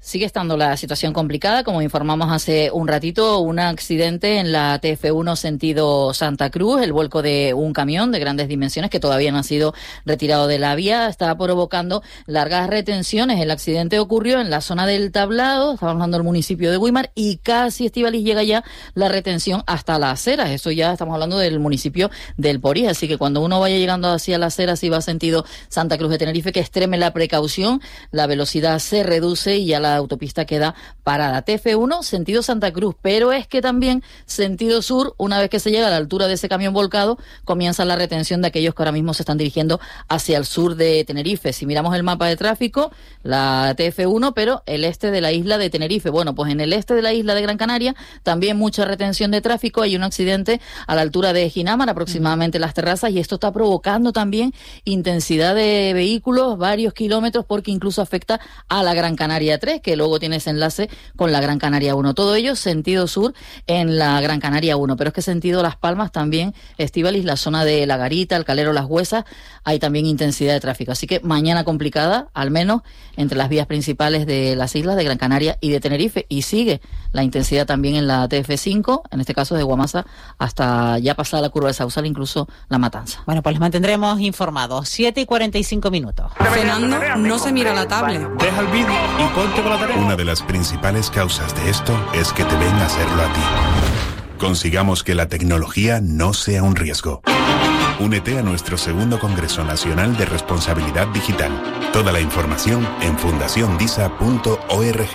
Sigue estando la situación complicada, como informamos hace un ratito, un accidente en la T F uno sentido Santa Cruz, el vuelco de un camión de grandes dimensiones que todavía no ha sido retirado de la vía, está provocando largas retenciones. El accidente ocurrió en la zona del Tablado, estamos hablando del municipio de Güímar, y casi, Estíbaliz, llega ya la retención hasta las aceras. Eso ya estamos hablando del municipio del Porí, así que cuando uno vaya llegando hacia las aceras y va sentido Santa Cruz de Tenerife, que extreme la precaución, la velocidad se reduce y ya la autopista queda parada. T F uno, sentido Santa Cruz, pero es que también sentido sur, una vez que se llega a la altura de ese camión volcado, comienza la retención de aquellos que ahora mismo se están dirigiendo hacia el sur de Tenerife. Si miramos el mapa de tráfico, la T F uno, pero el este de la isla de Tenerife. Bueno, pues en el este de la isla de Gran Canaria también mucha retención de tráfico. Hay un accidente a la altura de Ginamar, aproximadamente Las Terrazas, y esto está provocando también intensidad de vehículos, varios kilómetros, porque incluso afecta a la Gran Canaria tres, que luego tiene ese enlace con la Gran Canaria uno. Todo ello sentido sur en la Gran Canaria uno, pero es que sentido Las Palmas también, Estíbaliz, la zona de La Garita, el Calero, Las Huesas, hay también intensidad de tráfico. Así que mañana complicada, al menos entre las vías principales de las islas de Gran Canaria y de Tenerife, y sigue la intensidad también en la T F cinco, en este caso de Guamasa hasta ya pasada la curva de Sausal, incluso La Matanza. Bueno, pues les mantendremos informados. siete y cuarenta y cinco minutos. Cenando, no se mira la tablet. Deja el vídeo y ponte con la tarea. Una de las principales causas de esto es que te ven hacerlo a ti. Consigamos que la tecnología no sea un riesgo. Únete a nuestro segundo Congreso Nacional de Responsabilidad Digital. Toda la información en fundación disa punto org.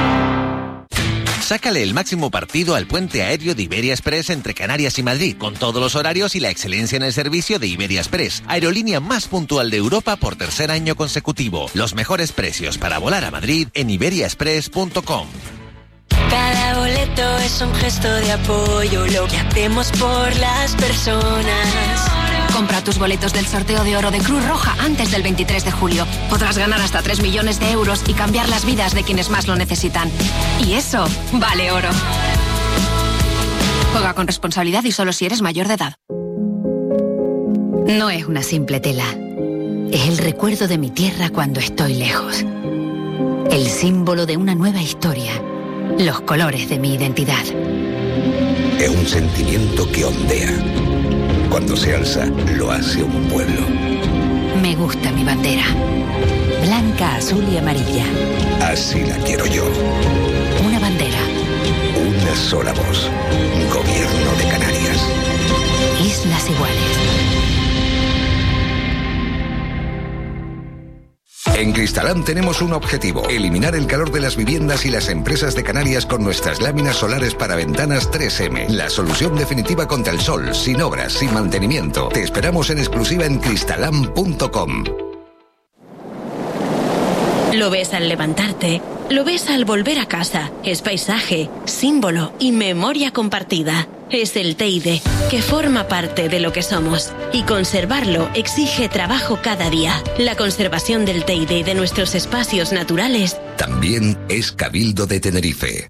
Sácale el máximo partido al puente aéreo de Iberia Express entre Canarias y Madrid, con todos los horarios y la excelencia en el servicio de Iberia Express, aerolínea más puntual de Europa por tercer año consecutivo. Los mejores precios para volar a Madrid en iberia express punto com. Cada boleto es un gesto de apoyo, lo que hacemos por las personas. Compra tus boletos del sorteo de oro de Cruz Roja antes del veintitrés de julio. Podrás ganar hasta tres millones de euros y cambiar las vidas de quienes más lo necesitan. Y eso vale oro. Juega con responsabilidad y solo si eres mayor de edad. No es una simple tela. Es el recuerdo de mi tierra cuando estoy lejos. El símbolo de una nueva historia. Los colores de mi identidad. Es un sentimiento que ondea. Cuando se alza, lo hace un pueblo. Me gusta mi bandera. Blanca, azul y amarilla. Así la quiero yo. Una bandera. Una sola voz. Gobierno de Canarias. Islas Iguales. En Cristalán tenemos un objetivo: eliminar el calor de las viviendas y las empresas de Canarias con nuestras láminas solares para ventanas tres eme. La solución definitiva contra el sol, sin obras, sin mantenimiento. Te esperamos en exclusiva en cristalán punto com. Lo ves al levantarte, lo ves al volver a casa. Es paisaje, símbolo y memoria compartida. Es el Teide, que forma parte de lo que somos. Y conservarlo exige trabajo cada día. La conservación del Teide y de nuestros espacios naturales también es Cabildo de Tenerife.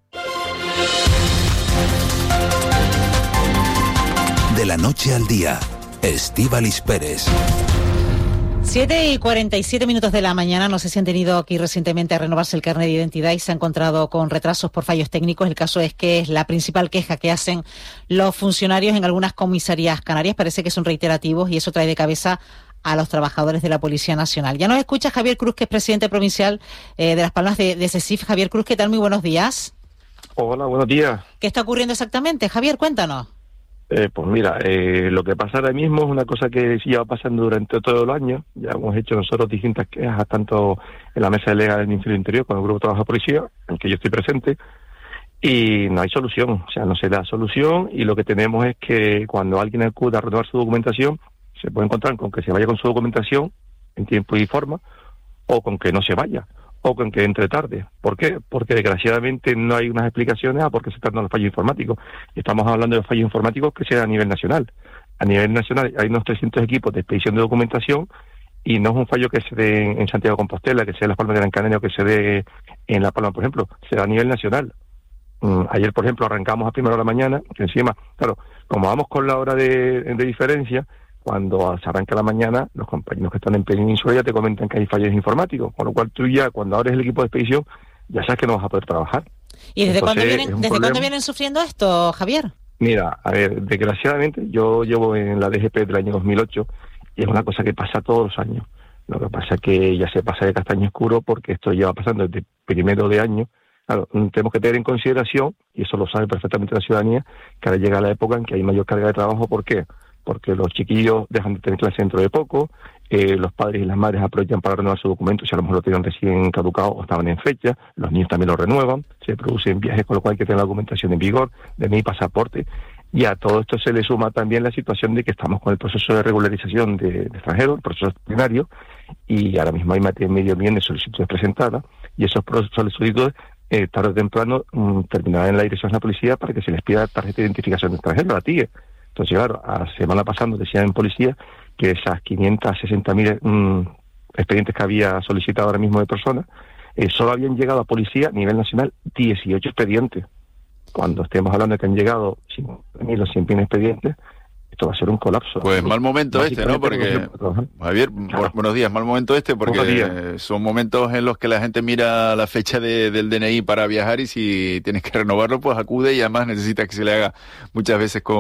De la noche al día, Estíbaliz Pérez. siete y cuarenta y siete minutos de la mañana. No sé si han tenido aquí recientemente a renovarse el carnet de identidad y se ha encontrado con retrasos por fallos técnicos. El caso es que es la principal queja que hacen los funcionarios en algunas comisarías canarias. Parece que son reiterativos y eso trae de cabeza a los trabajadores de la Policía Nacional. Ya nos escucha Javier Cruz, que es presidente provincial eh, de Las Palmas de, de CESIF. Javier Cruz, ¿qué tal? Muy buenos días. Hola, buenos días. ¿Qué está ocurriendo exactamente? Javier, cuéntanos. Eh, pues mira, eh, lo que pasa ahora mismo es una cosa que sí lleva pasando durante todos los años. Ya hemos hecho nosotros distintas quejas, tanto en la mesa delegada del Ministerio del Interior como en el Grupo de Trabajo de Policía, en que yo estoy presente, y no hay solución, o sea, no se da solución, y lo que tenemos es que cuando alguien acude a renovar su documentación, se puede encontrar con que se vaya con su documentación en tiempo y forma, o con que no se vaya, o con que entre tarde. ¿Por qué? Porque desgraciadamente no hay unas explicaciones a por qué se tratan los fallos informáticos. Estamos hablando de fallos informáticos que sean a nivel nacional. A nivel nacional hay unos trescientos equipos de expedición de documentación y no es un fallo que se dé en Santiago de Compostela, que sea en Las Palmas de Gran Canaria o que se dé en La Palma, por ejemplo. Se da a nivel nacional. Um, ayer, por ejemplo, arrancamos a primera hora de la mañana, que encima, claro, como vamos con la hora de, de diferencia, cuando se arranca la mañana, los compañeros que están en Península ya te comentan que hay fallos informáticos, con lo cual tú ya, cuando abres el equipo de expedición, ya sabes que no vas a poder trabajar. ¿Y desde, Entonces, cuándo es vienen, un desde problema. cuándo vienen sufriendo esto, Javier? Mira, a ver, desgraciadamente yo llevo en la D G P del año dos mil ocho y es una cosa que pasa todos los años. Lo que pasa es que ya se pasa de castaño oscuro porque esto lleva pasando desde primero de año. Claro, tenemos que tener en consideración, y eso lo sabe perfectamente la ciudadanía, que ahora llega la época en que hay mayor carga de trabajo. ¿Por qué? Porque los chiquillos dejan de tener clase dentro de poco, eh, los padres y las madres aprovechan para renovar sus documentos, si a lo mejor lo tenían recién caducado o estaban en fecha, los niños también lo renuevan, se producen viajes, con lo cual hay que tener la documentación en vigor, de mi pasaporte. Y a todo esto se le suma también la situación de que estamos con el proceso de regularización de, de extranjeros, el proceso extraordinario, y ahora mismo hay más de medio millón de solicitudes presentadas, y esos solicitudes eh, tarde o temprano um, terminarán en la dirección de la policía para que se les pida tarjeta de identificación de extranjero, la T I E. Entonces, claro, a la semana pasada decían en policía que esas quinientos sesenta mil um, expedientes que había solicitado ahora mismo de personas, eh, solo habían llegado a policía a nivel nacional dieciocho expedientes. Cuando estemos hablando de que han llegado cincuenta mil o cien mil expedientes, esto va a ser un colapso. Pues mal momento este, ¿no? Porque, Javier, claro. buenos días, mal momento este, porque son momentos en los que la gente mira la fecha de, del D N I para viajar y si tienes que renovarlo, pues acude y además necesita que se le haga muchas veces con